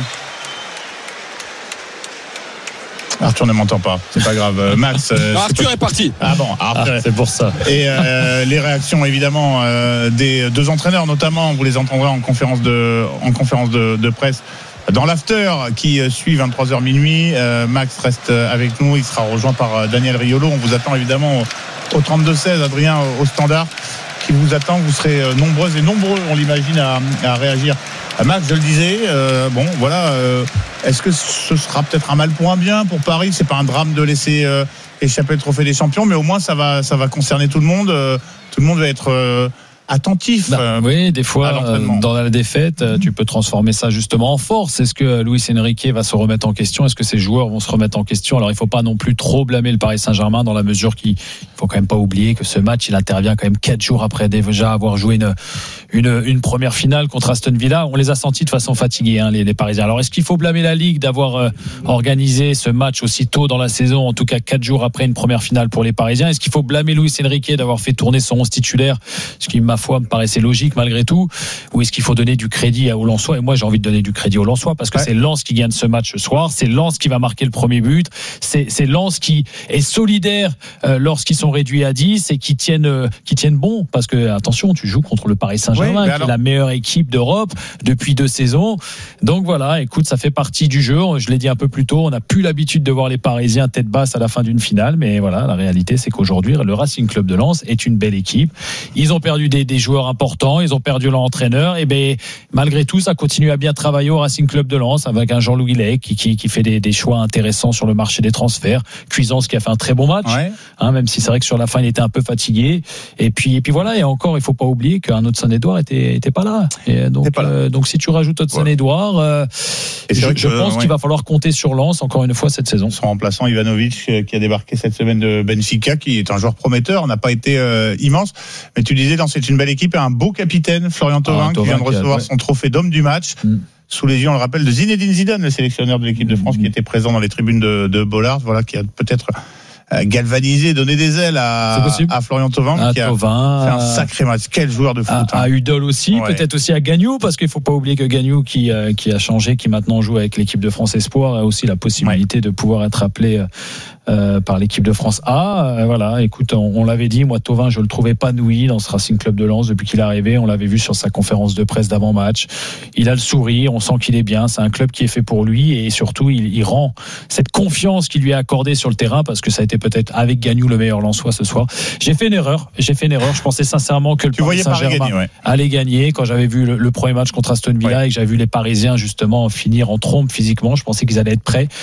Arthur ne m'entend pas, c'est pas grave. Max. Euh, non, Arthur est, pas... est parti. Ah bon, Arthur, ah, c'est pour ça. Et euh, les réactions évidemment euh, des deux entraîneurs, notamment, vous les entendrez en conférence de, en conférence de, de presse dans l'after qui suit vingt-trois heures minuit. Euh, Max reste avec nous, il sera rejoint par Daniel Riolo. On vous attend évidemment au, au trente-deux seize, Adrien, au standard, qui vous attend. Vous serez nombreuses et nombreux, on l'imagine, à, à réagir. Max, je le disais, euh, bon, voilà. Euh, est-ce que ce sera peut-être un mal pour un bien pour Paris ? C'est pas un drame de laisser euh, échapper le trophée des champions, mais au moins ça va, ça va concerner tout le monde. Euh, tout le monde va être euh, attentif. Bah, euh, oui, des fois, euh, dans la défaite, euh, tu peux transformer ça justement en force. Est-ce que Luis Enrique va se remettre en question ? Est-ce que ses joueurs vont se remettre en question ? Alors, il ne faut pas non plus trop blâmer le Paris Saint-Germain dans la mesure qu'il ne faut quand même pas oublier que ce match, il intervient quand même quatre jours après déjà avoir joué une, une, une première finale contre Aston Villa. On les a sentis de façon fatiguée, hein, les, les Parisiens. Alors, est-ce qu'il faut blâmer la Ligue d'avoir euh, organisé ce match aussi tôt dans la saison, en tout cas quatre jours après une première finale pour les Parisiens ? Est-ce qu'il faut blâmer Luis Enrique d'avoir fait tourner son onze titulaire, ce qui, ma foi, me paraissait logique malgré tout, ou est-ce qu'il faut donner du crédit aux Lensois ? Et moi j'ai envie de donner du crédit aux Lensois parce que ouais. c'est Lens qui gagne ce match ce soir, c'est Lens qui va marquer le premier but, c'est, c'est Lens qui est solidaire euh, lorsqu'ils sont réduits à dix et qui tiennent, euh, qui tiennent bon, parce que attention, tu joues contre le Paris Saint-Germain, oui, qui alors... est la meilleure équipe d'Europe depuis deux saisons. Donc voilà, écoute, ça fait partie du jeu, je l'ai dit un peu plus tôt, on n'a plus l'habitude de voir les Parisiens tête basse à la fin d'une finale, mais voilà, la réalité c'est qu'aujourd'hui le Racing Club de Lens est une belle équipe. Ils ont perdu des, des joueurs importants, ils ont perdu leur entraîneur, et ben malgré tout ça continue à bien travailler au Racing Club de Lens avec un Jean-Louis Ley qui, qui, qui fait des, des choix intéressants sur le marché des transferts, Cuisance qui a fait un très bon match, ouais. hein, même si c'est vrai que sur la fin il était un peu fatigué, et puis, et puis voilà, et encore il faut pas oublier qu'un autre Saint-Édouard était, était pas là, et donc, pas là. Euh, donc si tu rajoutes autre ouais. Saint-Édouard euh, je, je pense euh, qu'il ouais. va falloir compter sur Lens encore une fois cette saison. Son remplaçant Ivanovic qui a débarqué cette semaine de Benfica, qui est un joueur prometteur, n'a pas été euh, immense, mais tu disais dans c'est une belle équipe et un beau capitaine Florian Thauvin, ah, qui vient de recevoir a, ouais. son trophée d'homme du match mm. sous les yeux, on le rappelle, de Zinedine Zidane, le sélectionneur de l'équipe de France, mm. qui était présent dans les tribunes de, de Bollard, voilà, qui a peut-être galvanisé, donné des ailes à, à Florian Thauvin, à qui a Thauvin, fait un sacré match. Quel joueur de foot. À, hein. à Udol aussi, ouais. peut-être aussi à Gagnou, parce qu'il ne faut pas oublier que Gagnou, qui, euh, qui a changé, qui maintenant joue avec l'équipe de France Espoir, a aussi la possibilité ouais. de pouvoir être appelé Euh, par l'équipe de France A. Euh, voilà, écoute, on, on l'avait dit, moi Thauvin, je le trouvais épanoui dans ce Racing Club de Lens depuis qu'il est arrivé. On l'avait vu sur sa conférence de presse d'avant-match. Il a le sourire, on sent qu'il est bien. C'est un club qui est fait pour lui et surtout, il, il rend cette confiance qu'il lui a accordée sur le terrain parce que ça a été peut-être avec Gagnou le meilleur Lensois ce soir. J'ai fait une erreur. J'ai fait une erreur. Je pensais sincèrement que le tu Paris Saint-Germain gagner, ouais. allait gagner quand j'avais vu le, le premier match contre Aston Villa ouais. et que j'avais vu les Parisiens justement finir en trompe physiquement. Je pensais qu'ils allaient être prêts,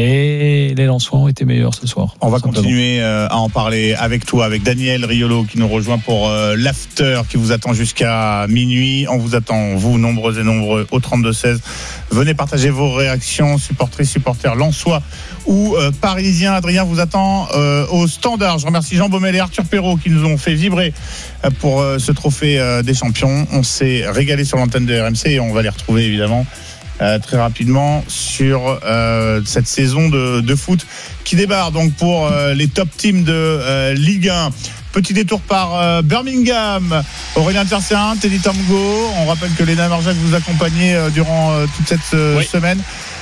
mais les Lensois ont été meilleurs ce soir. On va continuer à en parler avec toi, avec Daniel Riolo qui nous rejoint pour l'after qui vous attend jusqu'à minuit. On vous attend, vous, nombreux et nombreux, au trente-deux seize. Venez partager vos réactions, supportrices, supporters lensois ou euh, parisiens. Adrien vous attend euh, au standard. Je remercie Jean Baumel et Arthur Perrault qui nous ont fait vibrer euh, pour euh, ce trophée euh, des champions. On s'est régalé sur l'antenne de R M C et on va les retrouver évidemment Euh, très rapidement sur euh, cette saison de, de foot qui débarre donc pour euh, les top teams de euh, Ligue un. Petit détour par euh, Birmingham. Aurélien Tercérin, Teddy Tamgo. On rappelle que Léna Marjac vous accompagnez euh, durant euh, toute cette euh, oui. semaine.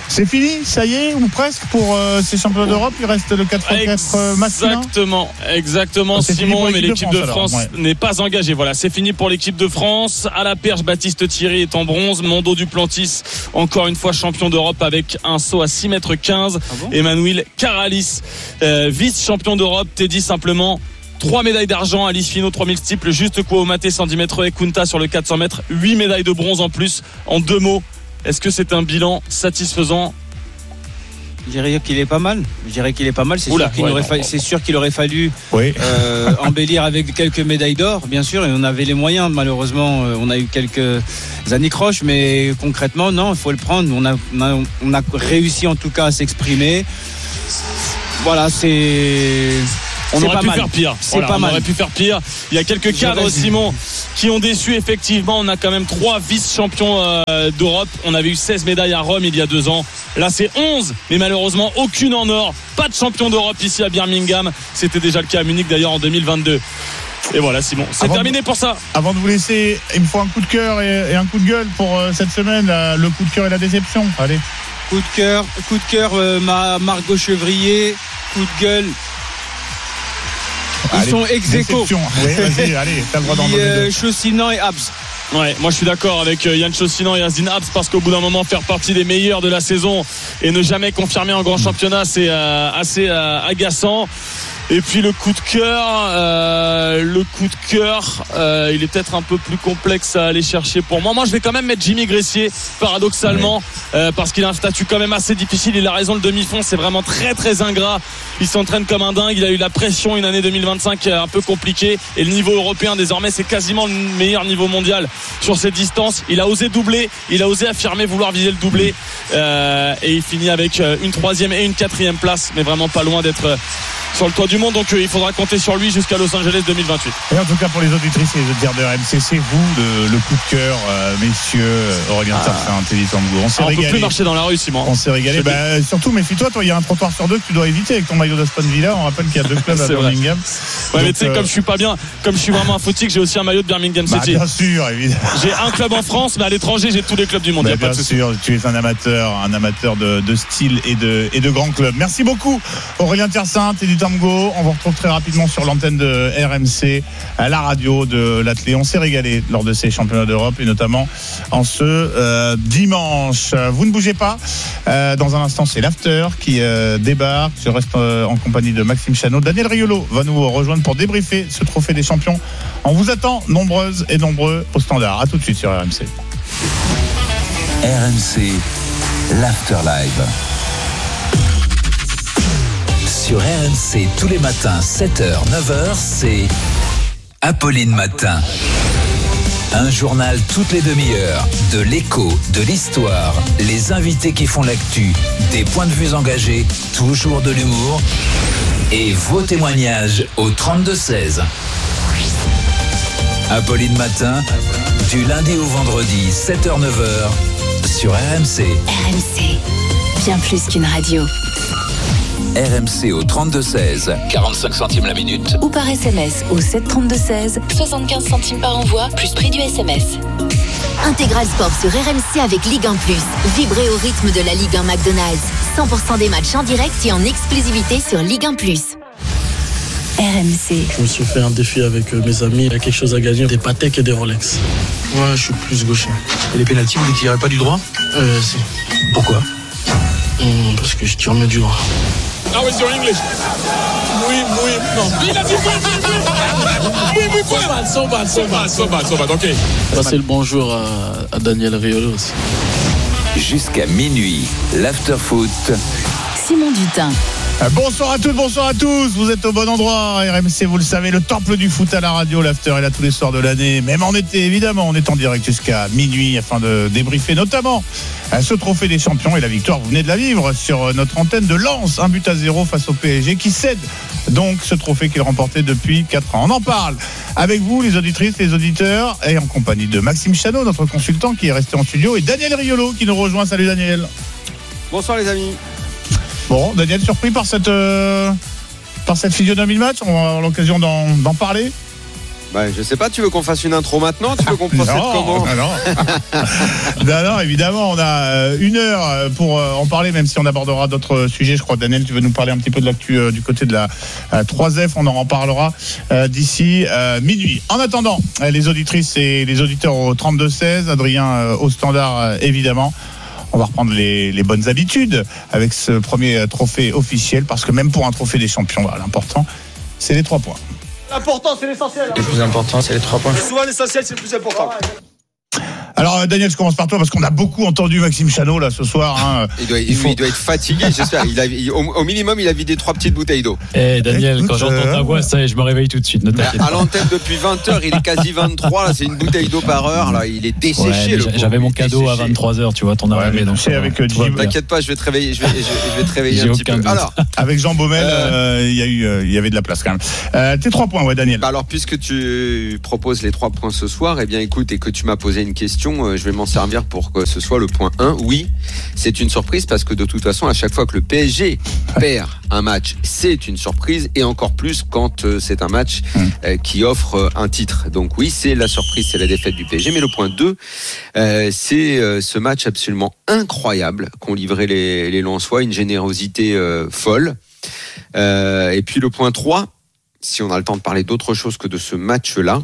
C'est fini, ça y est, ou presque pour euh, ces championnats d'Europe. Il reste le quatre contre quatre euh, masculin. Exactement, exactement, c'est Simon, mais l'équipe de France, de France ouais. n'est pas engagée. Voilà, c'est fini pour l'équipe de France. À la perche, Baptiste Thierry est en bronze. Mondo Duplantis, encore une fois champion d'Europe avec un saut à six mètres quinze. Ah bon? Emmanuel Caralis, euh, vice-champion d'Europe. T'es dit simplement trois médailles d'argent, Alice Finot, trois mille steeples, juste quoi au maté, cent dix mètres et Kunta sur le quatre cents mètres, huit médailles de bronze en plus. En deux mots, est-ce que c'est un bilan satisfaisant? Je dirais qu'il est pas mal. Je dirais qu'il est pas mal. C'est, Oula, sûr, qu'il ouais, aurait non, fallu, non. c'est sûr qu'il aurait fallu oui. euh, embellir avec quelques médailles d'or, bien sûr. Et on avait les moyens. Malheureusement, on a eu quelques anicroches, mais concrètement, non, il faut le prendre. On a, on a, on a réussi en tout cas à s'exprimer. Voilà, c'est. On c'est aurait pas pu mal. faire pire. C'est Voilà, pas on mal. aurait pu faire pire. Il y a quelques cadres, Simon, qui ont déçu. Effectivement, on a quand même trois vice-champions euh, d'Europe. On avait eu seize médailles à Rome il y a deux ans. Là, c'est onze, mais malheureusement, aucune en or. Pas de champion d'Europe ici à Birmingham. C'était déjà le cas à Munich d'ailleurs en deux mille vingt-deux. Et voilà, Simon, c'est Avant terminé de, pour ça. Avant de vous laisser, il me faut un coup de cœur et, et un coup de gueule pour euh, cette semaine. Là, le coup de cœur et la déception. Allez. Coup de cœur, coup de cœur, euh, ma Margot Chevrier. Coup de gueule. Ils allez, sont ex-aequo. Oui, vas-y, allez, t'as le droit d'en donner euh, deux. Chaussinan et Habs. Ouais, moi je suis d'accord avec Yann Chaussinan et Yazdine Habs parce qu'au bout d'un moment faire partie des meilleurs de la saison et ne jamais confirmer en grand championnat, c'est euh, assez euh, agaçant. Et puis le coup de cœur, euh, le coup de cœur, euh, il est peut-être un peu plus complexe à aller chercher pour moi. Moi, je vais quand même mettre Jimmy Gressier, paradoxalement, euh, parce qu'il a un statut quand même assez difficile. Il a raison, le demi-fond, c'est vraiment très très ingrat. Il s'entraîne comme un dingue. Il a eu la pression une année deux mille vingt-cinq un peu compliquée. Et le niveau européen, désormais, c'est quasiment le meilleur niveau mondial sur cette distance. Il a osé doubler, il a osé affirmer vouloir viser le doublé. Euh, et il finit avec une troisième et une quatrième place, mais vraiment pas loin d'être sur le toit du monde, donc euh, il faudra compter sur lui jusqu'à Los Angeles deux mille vingt-huit. Et en tout cas pour les auditrices et les auditeurs de R M C, c'est vous le, le coup de cœur, euh, messieurs Aurélien ah. Tarsin, Teddy Tambou. On s'est Alors, régalé. On peut plus marcher dans la rue, Simon. On s'est régalé. Bah, surtout méfie-toi, toi il y a un trottoir sur deux que tu dois éviter avec ton maillot d'Aston Villa. On rappelle qu'il y a deux clubs à Birmingham. Ouais, donc, mais tu sais, euh... comme je suis pas bien, comme je suis vraiment un footique, j'ai aussi un maillot de Birmingham City. Bah, bien sûr, évidemment. J'ai un club en France, mais à l'étranger j'ai tous les clubs du monde. Bah, bien sûr, tu es un amateur, un amateur de, de style et de et de grands clubs. Merci beaucoup Aurélien Tarsin, Teddy Tambou. On vous retrouve très rapidement sur l'antenne de R M C, à la radio de l'Athlé. On s'est régalé lors de ces championnats d'Europe et notamment en ce euh, dimanche. Vous ne bougez pas. Euh, dans un instant, c'est l'after qui euh, débarque. Je reste euh, en compagnie de Maxime Chanot. Daniel Riolo va nous rejoindre pour débriefer ce trophée des champions. On vous attend nombreuses et nombreux au standard. À tout de suite sur R M C. R M C, l'after live. Sur R M C, tous les matins, sept heures, neuf heures, c'est Apolline Matin. Un journal toutes les demi-heures, de l'écho, de l'histoire, les invités qui font l'actu, des points de vue engagés, toujours de l'humour et vos témoignages au trente-deux seize. Apolline Matin, du lundi au vendredi, sept heures, neuf heures, sur R M C. R M C, bien plus qu'une radio. R M C au trente-deux seize, quarante-cinq centimes la minute. Ou par S M S au sept trente-deux seize, soixante-quinze centimes par envoi, plus prix du S M S. Intégral Sport sur R M C avec Ligue un plus. Vibrez au rythme de la Ligue un McDonald's. cent pour cent des matchs en direct et en exclusivité sur Ligue un plus. R M C. Je me suis fait un défi avec mes amis. Il y a quelque chose à gagner, des Patek et des Rolex. Ouais, je suis plus gaucher. Et les pénaltys, vous ne tirez pas du droit ? Euh, si. Pourquoi ? Mmh, Parce que je tire mieux du droit. How is your English? Oui, oui, non. Il a dit oui, oui, oui. Oui, oui, oui. So bad, so bad, so bad, so bad, so bad, ok. Passer le bonjour à, à Daniel Riolo aussi. Jusqu'à minuit, l'after foot. Simon Dutin. Bonsoir à toutes, bonsoir à tous. Vous êtes au bon endroit. R M C, vous le savez, le temple du foot à la radio. L'after est là tous les soirs de l'année, même en été, évidemment. On est en direct jusqu'à minuit afin de débriefer notamment ce trophée des champions et la victoire. Vous venez de la vivre sur notre antenne de Lens, un but à zéro face au P S G qui cède donc ce trophée qu'il remportait depuis quatre ans. On en parle avec vous, les auditrices, les auditeurs, et en compagnie de Maxime Chanot, notre consultant qui est resté en studio, et Daniel Riolo qui nous rejoint. Salut Daniel. Bonsoir les amis. Bon, Daniel, surpris par cette, euh, par cette physionomie de match. On va avoir l'occasion d'en, d'en parler. Bah, je sais pas, tu veux qu'on fasse une intro maintenant? Tu veux qu'on procède non, comment? Non, non. non, non, évidemment, on a une heure pour en parler, même si on abordera d'autres sujets. Je crois, Daniel, tu veux nous parler un petit peu de l'actu euh, du côté de la euh, trois F. On en reparlera euh, d'ici euh, minuit. En attendant, les auditrices et les auditeurs au trente-deux seize, Adrien euh, au standard, euh, évidemment. On va reprendre les, les bonnes habitudes avec ce premier trophée officiel, parce que même pour un trophée des champions, voilà, l'important, c'est les trois points. L'important, c'est l'essentiel. Le plus important, c'est les trois points. Souvent, l'essentiel, c'est le plus important. Alors Daniel, je commence par toi parce qu'on a beaucoup entendu Maxime Chanot là ce soir. Hein. Il, doit, il, faut... il doit être fatigué, j'espère. Il a, il, au, au minimum, il a vidé trois petites bouteilles d'eau. Eh Daniel, écoute, quand j'entends ta voix, ça y est, je me réveille tout de suite. Ne t'inquiète à pas. l'antenne depuis vingt heures, il est quasi vingt-trois. Là, c'est une bouteille d'eau par heure. Là, il est desséché. Ouais, j'avais mon cadeau desséché. À vingt-trois heures, tu vois, ton arrivée. Ouais, donc c'est avec euh, Jim. T'inquiète pas, je vais te réveiller. Je vais, je, je vais te réveiller un petit peu. Doute. Alors, avec Jean Baumel, il euh, euh, y a eu, il euh, y avait de la place quand même. Euh, tes trois points, ouais, Daniel. Bah alors, puisque tu proposes les trois points ce soir, eh bien, écoute, et que tu m'as posé une question, euh, je vais m'en servir pour que ce soit le point un. Oui, c'est une surprise parce que de toute façon, à chaque fois que le P S G perd un match, c'est une surprise, et encore plus quand euh, c'est un match euh, qui offre euh, un titre. Donc oui, c'est la surprise, c'est la défaite du P S G. Mais le point deux, euh, c'est euh, ce match absolument incroyable qu'ont livré les, les Lensois, une générosité euh, folle. Euh, et puis le point trois, si on a le temps de parler d'autre chose que de ce match-là,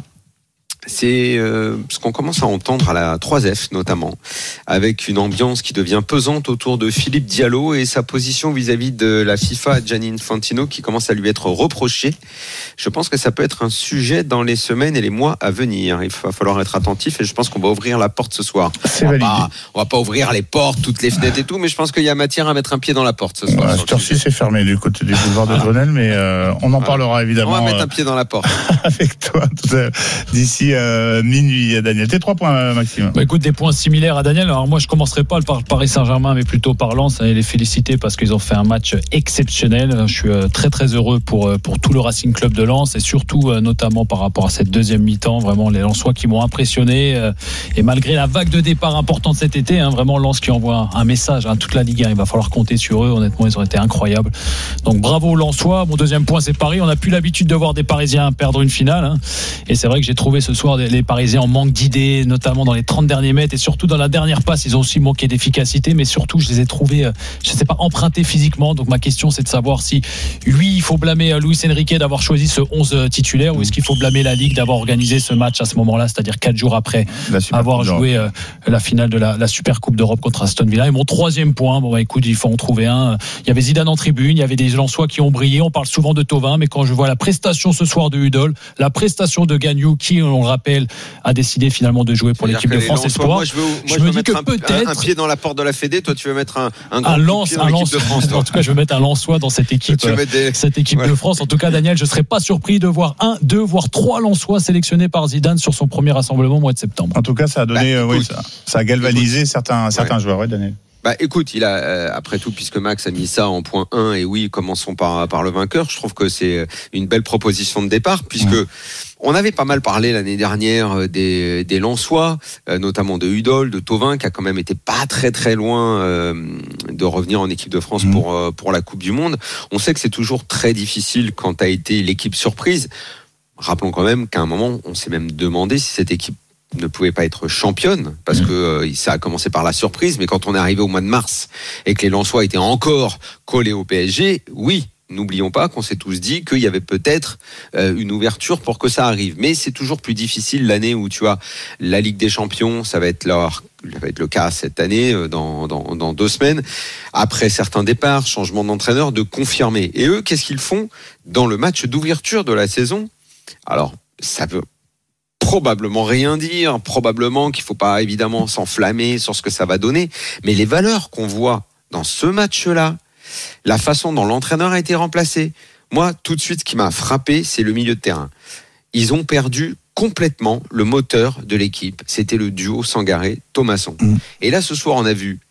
c'est euh, ce qu'on commence à entendre à la trois F notamment, avec une ambiance qui devient pesante autour de Philippe Diallo et sa position vis-à-vis de la FIFA, Gianni Infantino, qui commence à lui être reproché. Je pense que ça peut être un sujet dans les semaines et les mois à venir. Il va falloir être attentif, et je pense qu'on va ouvrir la porte ce soir. C'est on va validé. pas, on va pas ouvrir les portes, toutes les fenêtres et tout, mais je pense qu'il y a matière à mettre un pied dans la porte ce soir. Ouais, cette heure-ci, c'est fermé du côté du boulevard de Grenelle, mais euh, on en ouais. parlera évidemment. On va mettre un pied dans la porte. Avec toi tout à, d'ici Euh, minuit, Daniel. Tes trois points, Maxime. Bah écoute, des points similaires à Daniel. Alors moi, je commencerai pas par Paris Saint-Germain, mais plutôt par Lens, et les féliciter parce qu'ils ont fait un match exceptionnel. Je suis très très heureux pour pour tout le Racing Club de Lens, et surtout notamment par rapport à cette deuxième mi-temps. Vraiment, les Lensois qui m'ont impressionné, et malgré la vague de départ importante cet été, hein, vraiment Lens qui envoie un message à toute la Ligue un. Il va falloir compter sur eux. Honnêtement, ils ont été incroyables. Donc bravo aux Lensois. Mon deuxième point, c'est Paris. On n'a plus l'habitude de voir des Parisiens perdre une finale, hein. Et c'est vrai que j'ai trouvé ce soir les Parisiens en manque d'idées, notamment dans les trente derniers mètres, et surtout dans la dernière passe. Ils ont aussi manqué d'efficacité, mais surtout je les ai trouvés, je ne sais pas, empruntés physiquement. Donc ma question, c'est de savoir si lui, il faut blâmer Luis Enrique d'avoir choisi ce onze titulaire, ou est-ce qu'il faut blâmer la Ligue d'avoir organisé ce match à ce moment-là, c'est-à-dire quatre jours après avoir joué euh, la finale de la, la Super Coupe d'Europe contre Aston Villa. Et mon troisième point, bon bah écoute, il faut en trouver un. Il y avait Zidane en tribune, il y avait des Lensois qui ont brillé. On parle souvent de Thauvin, mais quand je vois la prestation ce soir de Udol, la prestation de Gagnou, qui, on le rappelle, a décidé finalement de jouer pour C'est-à-dire l'équipe de France Espoir. Moi, je veux, moi, je, je me veux dis mettre que un, peut-être un, un pied dans la porte de la Fédé. Toi, tu veux mettre un, un, grand un lance, pied dans un l'équipe lance. de France. Toi. En tout cas, je veux mettre un Lensois dans cette équipe, des... cette équipe ouais. de France. En tout cas, Daniel, je serais pas surpris de voir un, deux, voire trois Lensois sélectionnés par Zidane sur son premier rassemblement au mois de septembre. En tout cas, ça a donné, bah, euh, oui, ça, ça a galvanisé écoute, certains, certains ouais. joueurs, ouais, Daniel. Bah écoute, il a euh, après tout, puisque Max a mis ça en point un, et oui, commençons par par le vainqueur. Je trouve que c'est une belle proposition de départ, puisque mmh. on avait pas mal parlé l'année dernière des des Lensois, euh, notamment de Udol, de Thauvin, qui a quand même été pas très très loin euh, de revenir en équipe de France mmh. pour euh, pour la Coupe du Monde. On sait que c'est toujours très difficile quand t'as été l'équipe surprise. Rappelons quand même qu'à un moment, on s'est même demandé si cette équipe ne pouvait pas être championne, parce que euh, ça a commencé par la surprise, mais quand on est arrivé au mois de mars et que les Lensois étaient encore collés au P S G, oui, n'oublions pas qu'on s'est tous dit qu'il y avait peut-être euh, une ouverture pour que ça arrive. Mais c'est toujours plus difficile l'année où tu as la Ligue des Champions, ça va être leur ça va être le cas cette année, dans, dans, dans deux semaines, après certains départs, changement d'entraîneur, de confirmer. Et eux, qu'est-ce qu'ils font dans le match d'ouverture de la saison ? Alors, ça veut probablement rien dire, probablement qu'il faut pas évidemment s'enflammer sur ce que ça va donner, mais les valeurs qu'on voit dans ce match-là, la façon dont l'entraîneur a été remplacé, moi tout de suite ce qui m'a frappé, c'est le milieu de terrain. Ils ont perdu complètement le moteur de l'équipe, c'était le duo Sangaré-Thomasson. Mmh. Et là ce soir on a vu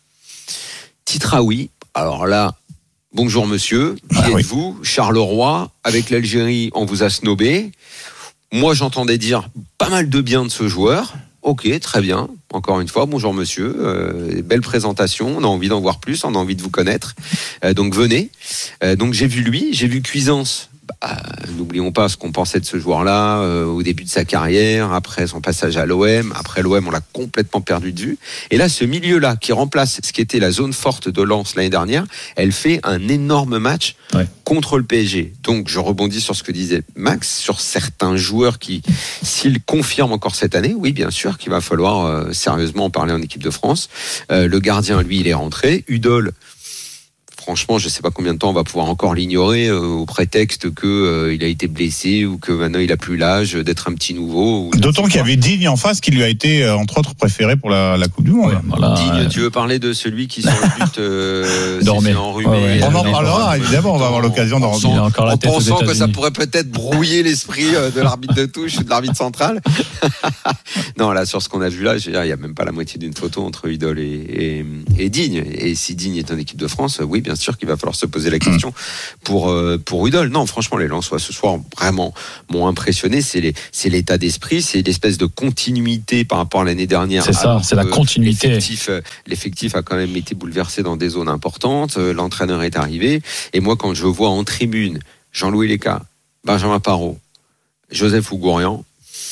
Titraoui, alors là bonjour monsieur, qui ah, êtes-vous oui. Charleroi, avec l'Algérie on vous a snobé. Moi, j'entendais dire pas mal de bien de ce joueur. Ok, très bien. Encore une fois, bonjour monsieur. Euh, belle présentation. On a envie d'en voir plus. On a envie de vous connaître. Euh, donc venez. Euh, donc j'ai vu lui, j'ai vu Cuisance. bah, n'oublions pas ce qu'on pensait de ce joueur-là euh, au début de sa carrière, après son passage à l'O M. Après l'O M, on l'a complètement perdu de vue. Et là, ce milieu-là qui remplace ce qui était la zone forte de Lens l'année dernière, elle fait un énorme match ouais. contre le P S G. Donc, je rebondis sur ce que disait Max, sur certains joueurs qui, s'ils confirment encore cette année, oui, bien sûr qu'il va falloir euh, sérieusement en parler en équipe de France. Euh, le gardien, lui, il est rentré. Udol, franchement, je ne sais pas combien de temps on va pouvoir encore l'ignorer euh, au prétexte qu'il euh, a été blessé ou que maintenant il n'a plus l'âge d'être un petit nouveau. D'autant qu'il y avait Digne en face qui lui a été, euh, entre autres, préféré pour la, la Coupe du Monde. Ouais, voilà. Digne, tu veux parler de celui qui, sur le but, euh, s'est enrhumé. Ouais, ouais, on en parlera, évidemment, on va avoir l'occasion d'en revenir. En, en pensant que ça pourrait peut-être brouiller l'esprit de l'arbitre de touche ou de l'arbitre central. Non, là, sur ce qu'on a vu là, il n'y a même pas la moitié d'une photo entre Udol et, et, et Digne. Et si Digne est en équipe de France, oui, bien sûr qu'il va falloir se poser la question pour euh, pour Udol. Non, franchement, les Lensois ce soir vraiment m'ont impressionné. C'est les, c'est l'état d'esprit, c'est l'espèce de continuité par rapport à l'année dernière. C'est ça, c'est la continuité. L'effectif, l'effectif a quand même été bouleversé dans des zones importantes. L'entraîneur est arrivé, et moi, quand je vois en tribune Jean-Louis Léca, Benjamin Parot, Joseph Ougourian,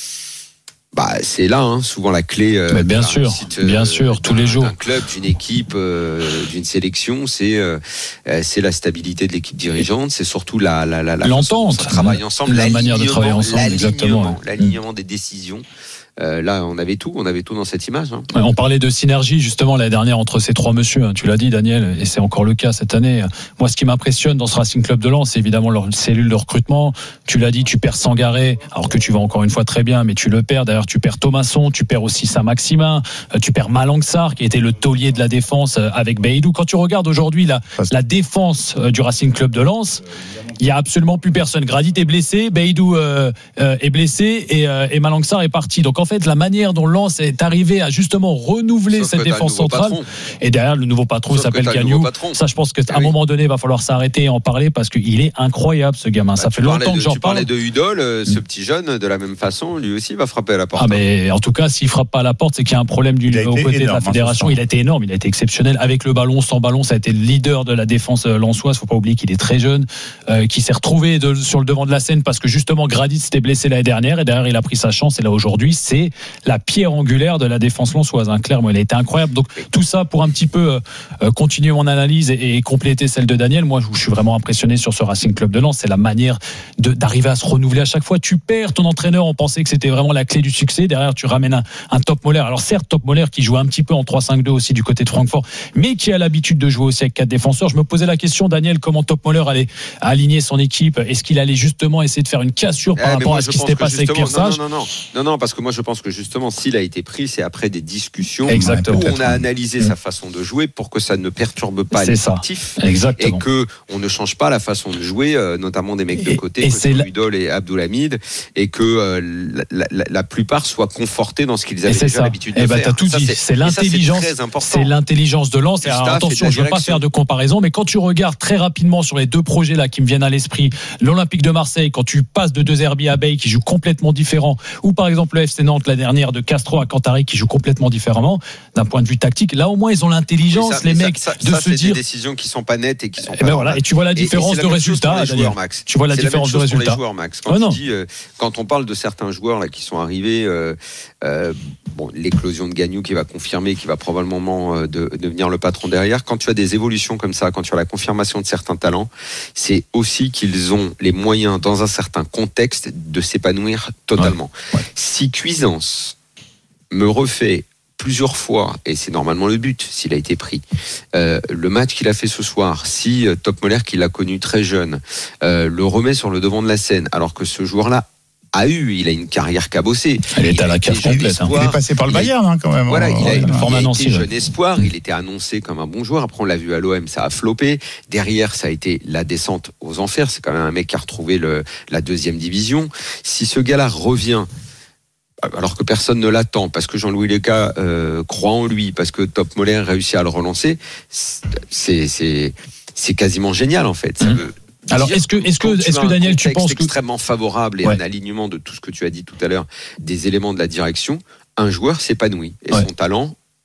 bah c'est là hein, souvent la clé euh, mais bien sûr réussite, bien euh, sûr tous les jours d'un club, d'une équipe, euh, d'une sélection, c'est euh, c'est la stabilité de l'équipe dirigeante, c'est surtout la la la, la l'entente, travailler ensemble, la manière de travailler ensemble, exactement, l'alignement des décisions. Euh, là, on avait tout, on avait tout dans cette image. Hein. On parlait de synergie justement l'année dernière entre ces trois messieurs. Hein, tu l'as dit, Daniel, et c'est encore le cas cette année. Moi, ce qui m'impressionne dans ce Racing Club de Lens, c'est évidemment leur cellule de recrutement. Tu l'as dit, tu perds Sangaré, alors que tu vas encore une fois très bien, mais tu le perds. D'ailleurs, tu perds Thomasson, tu perds aussi Saint-Maximin, tu perds Malang Sarr, qui était le taulier de la défense avec Beidou. Quand tu regardes aujourd'hui la, la défense du Racing Club de Lens, il n'y a absolument plus personne. Gradit est blessé, Beidou euh, euh, est blessé et, euh, et Malang Sarr est parti. Donc en fait, la manière dont Lens est arrivé à justement renouveler Sauf cette défense centrale, patron. Et derrière le nouveau patron Sauf s'appelle Gagnou. Ça, je pense qu'à un oui. moment donné, il va falloir s'arrêter et en parler parce qu'il est incroyable ce gamin. Bah, ça fait longtemps de, que j'en tu parle. Tu parlais de Udol, euh, ce petit jeune, de la même façon, lui aussi va frapper à la porte. Ah mais en tout cas, s'il frappe pas à la porte, c'est qu'il y a un problème du au côté énorme, de la fédération. Hein, il a été énorme, il a été exceptionnel avec le ballon, sans ballon. Ça a été le leader de la défense lensoise. Faut pas oublier qu'il est très jeune, euh, qui s'est retrouvé de, sur le devant de la scène parce que justement Gradit s'était blessé l'année dernière et derrière il a pris sa chance. Et là aujourd'hui, c'est la pierre angulaire de la défense lensoise. Hein. Clairement, elle a été incroyable. Donc tout ça pour un petit peu euh, continuer mon analyse et, et compléter celle de Daniel. Moi, je suis vraiment impressionné sur ce Racing Club de Lens. C'est la manière de, d'arriver à se renouveler à chaque fois. Tu perds ton entraîneur. On pensait que c'était vraiment la clé du succès. Derrière, tu ramènes un, un Top Moller. Alors certes, Top Moller qui joue un petit peu en trois cinq deux aussi du côté de Francfort, mais qui a l'habitude de jouer aussi avec quatre défenseurs. Je me posais la question, Daniel, comment Top Moller allait aligner son équipe. Est-ce qu'il allait justement essayer de faire une cassure par eh, rapport moi, à ce qui s'était passé avec Pierre Sage? Non, non, non, non, non, parce que moi je pense que justement s'il a été pris, c'est après des discussions Exactement. où on a analysé mmh. sa façon de jouer pour que ça ne perturbe pas c'est l'effectif et que on ne change pas la façon de jouer, euh, notamment des mecs de côté, et c'est Udol et Abdoulhamid, et que euh, la, la, la plupart soient confortés dans ce qu'ils avaient déjà ça. l'habitude de et bah, faire. T'as tout ça, dit. C'est, c'est l'intelligence, ça, c'est, c'est l'intelligence de Lens. Et alors, attention, je ne veux pas faire de comparaison, mais quand tu regardes très rapidement sur les deux projets là qui me viennent à l'esprit, l'Olympique de Marseille, quand tu passes de deux Herbiers à Bay qui jouent complètement différent, ou par exemple le F C Nantes la dernière de Castro à Cantari qui joue complètement différemment d'un point de vue tactique, là au moins ils ont l'intelligence, ça, les mecs, ça, ça, de ça, se c'est dire. Des décisions qui sont pas nettes et qui sont. Et, ben voilà, et tu vois la différence de résultat. Tu vois la c'est différence la de résultat. Les joueurs, Max. Quand, oh, tu dis, euh, quand on parle de certains joueurs là qui sont arrivés, euh, euh, bon, l'éclosion de Gagnou qui va confirmer, qui va probablement euh, de, devenir le patron derrière. Quand tu as des évolutions comme ça, quand tu as la confirmation de certains talents, c'est aussi qu'ils ont les moyens dans un certain contexte de s'épanouir totalement. Ouais. Ouais. Si Cuisance me refait plusieurs fois, et c'est normalement le but s'il a été pris, euh, le match qu'il a fait ce soir, si euh, Top Moller qui l'a connu très jeune euh, le remet sur le devant de la scène, alors que ce joueur-là a eu, il a une carrière cabossée. Elle est à la cave complète. Hein. Il est passé par le Bayern hein, quand même. Voilà, il a, il a, il a été jeune ouais. espoir, il était annoncé comme un bon joueur. Après on l'a vu à l'O M, ça a floppé. Derrière, ça a été la descente aux enfers. C'est quand même un mec qui a retrouvé le, la deuxième division. Si ce gars-là revient, alors que personne ne l'attend, parce que Jean-Louis Léca euh, croit en lui, parce que Top Moller réussit à le relancer, c'est, c'est, c'est quasiment génial en fait. Ça mmh. veut Alors est-ce que, est-ce que, est-ce que Daniel, tu penses que extrêmement favorable et ouais. un alignement de tout ce que tu as dit tout à l'heure, des éléments de la direction, un joueur s'épanouit et ouais. son talent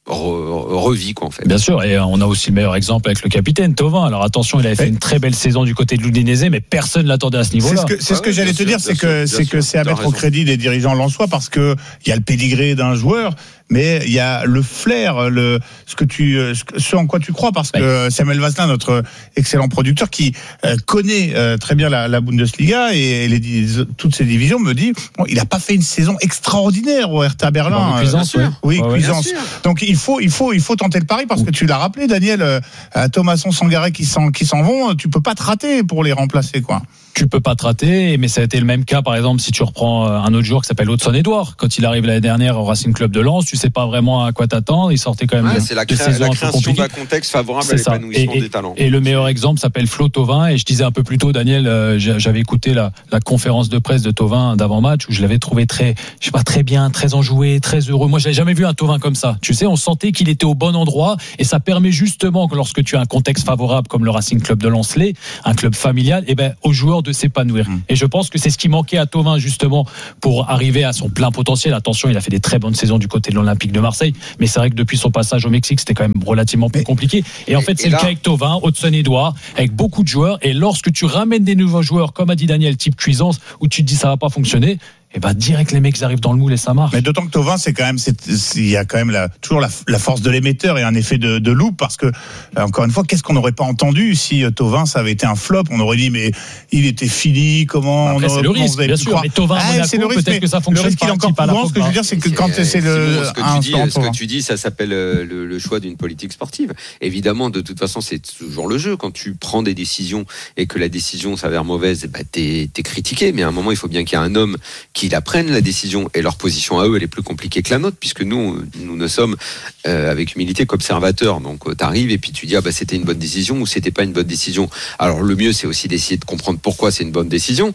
re, revit quoi en fait. Bien sûr, et on a aussi le meilleur exemple avec le capitaine Thauvin. Alors attention, il avait fait une très belle saison du côté de l'Udinese, mais personne l'attendait à ce niveau-là. C'est ce que, c'est ah ce que oui, j'allais te sûr, dire, c'est sûr, que c'est sûr, que c'est à mettre raison. au crédit des dirigeants lensois parce que il y a le pédigré d'un joueur, mais il y a le flair, le ce que tu ce, ce en quoi tu crois, parce que Samuel Vasselin, notre excellent producteur qui euh, connaît euh, très bien la, la Bundesliga et, et les, toutes ses divisions, me dit bon, il a pas fait une saison extraordinaire au Hertha Berlin. Bon, cuisance, euh, oui, ouais, cuisance. Donc il faut il faut il faut tenter le pari parce que tu l'as rappelé, Daniel, euh, Thomasson, Sangaré qui s'en qui s'en vont, tu peux pas te rater pour les remplacer quoi. Tu peux pas te rater, mais ça a été le même cas, par exemple, si tu reprends un autre joueur qui s'appelle Hudson-Edouard. Quand il arrive l'année dernière au Racing Club de Lens, tu sais pas vraiment à quoi t'attendre. Il sortait quand même ouais, de, c'est la, de créa- saison la un peu création compliquée. d'un contexte favorable C'est à ça. l'épanouissement et, des talents. Et le meilleur exemple s'appelle Flo Thauvin. Et je disais un peu plus tôt, Daniel, euh, j'avais écouté la, la conférence de presse de Thauvin d'avant-match où je l'avais trouvé très, je sais pas, très bien, très enjoué, très heureux. Moi, j'avais jamais vu un Thauvin comme ça. Tu sais, on sentait qu'il était au bon endroit et ça permet justement que lorsque tu as un contexte favorable comme le Racing Club de Lens l'est, un club familial, et ben aux joueurs de s'épanouir. Mmh. Et je pense que c'est ce qui manquait à Thauvin justement pour arriver à son plein potentiel. Attention, il a fait des très bonnes saisons du côté de l'Olympique de Marseille, mais c'est vrai que depuis son passage au Mexique, c'était quand même relativement plus compliqué. Et en fait, c'est et là, le cas avec Thauvin, Hudson-Edouard, avec beaucoup de joueurs. Et lorsque tu ramènes des nouveaux joueurs, comme a dit Daniel, type cuisance, où tu te dis ça va pas fonctionner, et bah direct les mecs arrivent dans le moule et ça marche. Mais d'autant que Thauvin, c'est quand même, il y a quand même la, toujours la, la force de l'émetteur et un effet de, de loupe parce que encore une fois, qu'est-ce qu'on n'aurait pas entendu si Thauvin ça avait été un flop, on aurait dit mais il était fini, comment après, on c'est le risque, bien sûr. Mais Thauvin, ah, Monaco, c'est le risque, peut-être que ça fonctionne le risque, pas. Il est encore plus grand. Ce que je veux dire, c'est que quand c'est le ce que tu dis, ce que tu dis, ça s'appelle le, le choix d'une politique sportive. Évidemment, de toute façon, c'est toujours le jeu. Quand tu prends des décisions et que la décision s'avère mauvaise, bah t'es, t'es critiqué. Mais à un moment, il faut bien qu'il y ait un homme qui la prenne la décision. Et leur position à eux, elle est plus compliquée que la nôtre, puisque nous, nous ne sommes euh, avec humilité qu'observateurs. Donc, euh, t'arrives et puis tu dis ah bah c'était une bonne décision ou c'était pas une bonne décision. Alors le mieux, c'est aussi d'essayer de comprendre pourquoi c'est une bonne décision.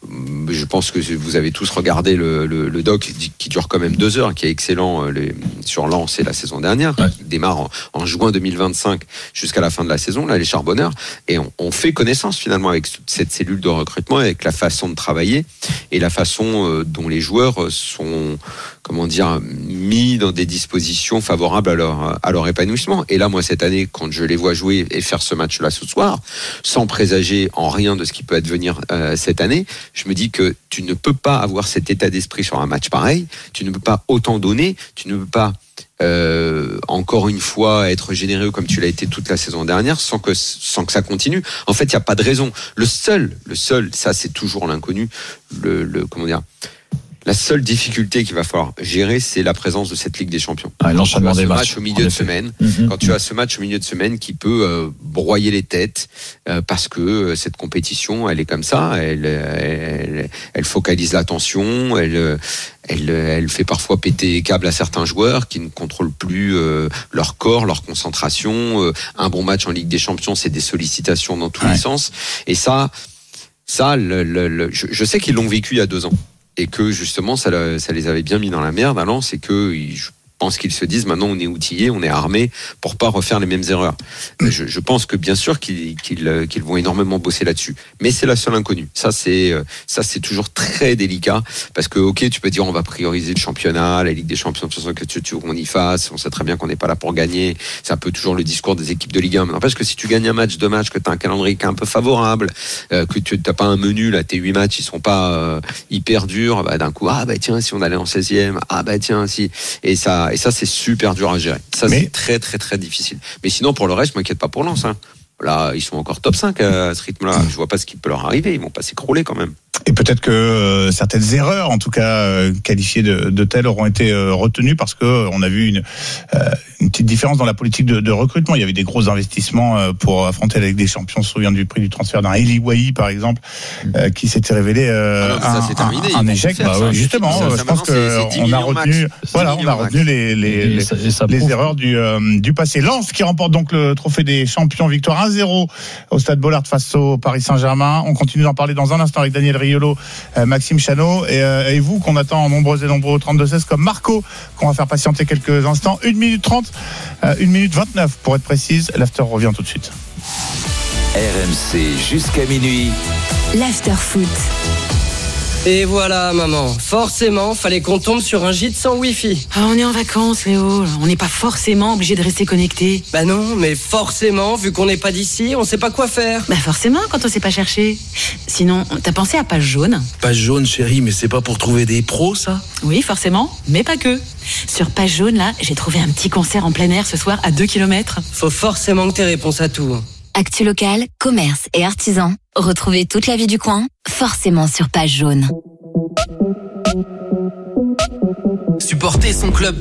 Je pense que vous avez tous regardé le, le, le doc qui dure quand même deux heures, qui est excellent euh, les, sur Lens et la saison dernière, ouais. qui démarre en, en juin deux mille vingt-cinq jusqu'à la fin de la saison, là les charbonneurs, et on, on fait connaissance finalement avec cette cellule de recrutement, avec la façon de travailler et la façon euh, dont les joueurs sont, comment dire, mis dans des dispositions favorables à leur, à leur épanouissement. Et là, moi, cette année, quand je les vois jouer et faire ce match-là ce soir, sans présager en rien de ce qui peut advenir euh, cette année, je me dis que tu ne peux pas avoir cet état d'esprit sur un match pareil, tu ne peux pas autant donner, tu ne peux pas Euh, encore une fois être généreux comme tu l'as été toute la saison dernière sans que, sans que ça continue. En fait, il n'y a pas de raison. Le seul, le seul, ça c'est toujours l'inconnu, le, le comment dire, la seule difficulté qu'il va falloir gérer, c'est la présence de cette Ligue des Champions. Ah, l'enchaînement des matchs, match au milieu de semaine, mmh, quand tu as ce match au milieu de semaine qui peut euh, broyer les têtes euh, parce que euh, cette compétition, elle est comme ça, elle, elle, elle focalise l'attention, elle, elle, elle fait parfois péter les câbles à certains joueurs qui ne contrôlent plus euh, leur corps, leur concentration. Euh, un bon match en Ligue des Champions, c'est des sollicitations dans tous ouais. les sens. Et ça, ça, le, le, le, je, je sais qu'ils l'ont vécu il y a deux ans. Et que justement ça, ça les avait bien mis dans la merde à Lens, et que je pense qu'ils se disent maintenant on est outillés, on est armés pour pas refaire les mêmes erreurs. Je, je pense que bien sûr qu'ils, qu'ils, qu'ils vont énormément bosser là-dessus, mais c'est la seule inconnue. Ça c'est ça c'est toujours très délicat parce que ok tu peux dire on va prioriser le championnat, la Ligue des Champions, de toute façon que tu, tu on y fasse, on sait très bien qu'on n'est pas là pour gagner. C'est un peu toujours le discours des équipes de Ligue un. Mais n'empêche que si tu gagnes un match, deux matchs, que tu as un calendrier qui est un peu favorable, euh, que tu n'as pas un menu là, tes huit matchs ils sont pas euh, hyper durs, bah, d'un coup ah bah tiens si on allait en seizième, ah bah tiens si, et ça et ça c'est super dur à gérer. Ça mais... c'est très très très difficile. Mais sinon pour le reste, je m'inquiète pas pour Lens. Hein. Là, ils sont encore top cinq à ce rythme-là. Je vois pas ce qui peut leur arriver. Ils vont pas s'écrouler quand même. Et peut-être que euh, certaines erreurs, en tout cas euh, qualifiées de, de telles, auront été euh, retenues parce que euh, on a vu une, euh, une petite différence dans la politique de, de recrutement. Il y avait des gros investissements euh, pour affronter la Ligue des Champions. On se souvient du prix du transfert d'un Eli Wahi, par exemple, euh, qui s'était révélé euh, ah non, un, ça, terminé, un, un échec. Bah, ouais, justement, ça, ça, je pense que on a retenu, voilà, on a retenu les les, les, les, les erreurs du euh, du passé. Lens qui remporte donc le trophée des champions, victoire un zéro au Stade Bollaert face au Paris Saint-Germain. On continue d'en parler dans un instant avec Daniel Riolo, euh, Maxime Chanot et, euh, et vous qu'on attend nombreux et nombreux au trente-deux seize comme Marco qu'on va faire patienter quelques instants. une minute trente, euh, une minute vingt-neuf pour être précise. L'after revient tout de suite. R M C jusqu'à minuit. L'after foot. Et voilà, maman. Forcément, fallait qu'on tombe sur un gîte sans Wi-Fi. Ah, on est en vacances, Léo. On n'est pas forcément obligé de rester connecté. Bah non, mais forcément, vu qu'on n'est pas d'ici, on sait pas quoi faire. Bah forcément, quand on sait pas chercher. Sinon, t'as pensé à Page Jaune? Page Jaune, chérie, mais c'est pas pour trouver des pros, ça? Oui, forcément, mais pas que. Sur Page Jaune, là, j'ai trouvé un petit concert en plein air ce soir à deux kilomètres. Faut forcément que t'aies réponse à tout. Actu local, commerce et artisans. Retrouvez toute la vie du coin, forcément sur Page Jaune. Supporter son club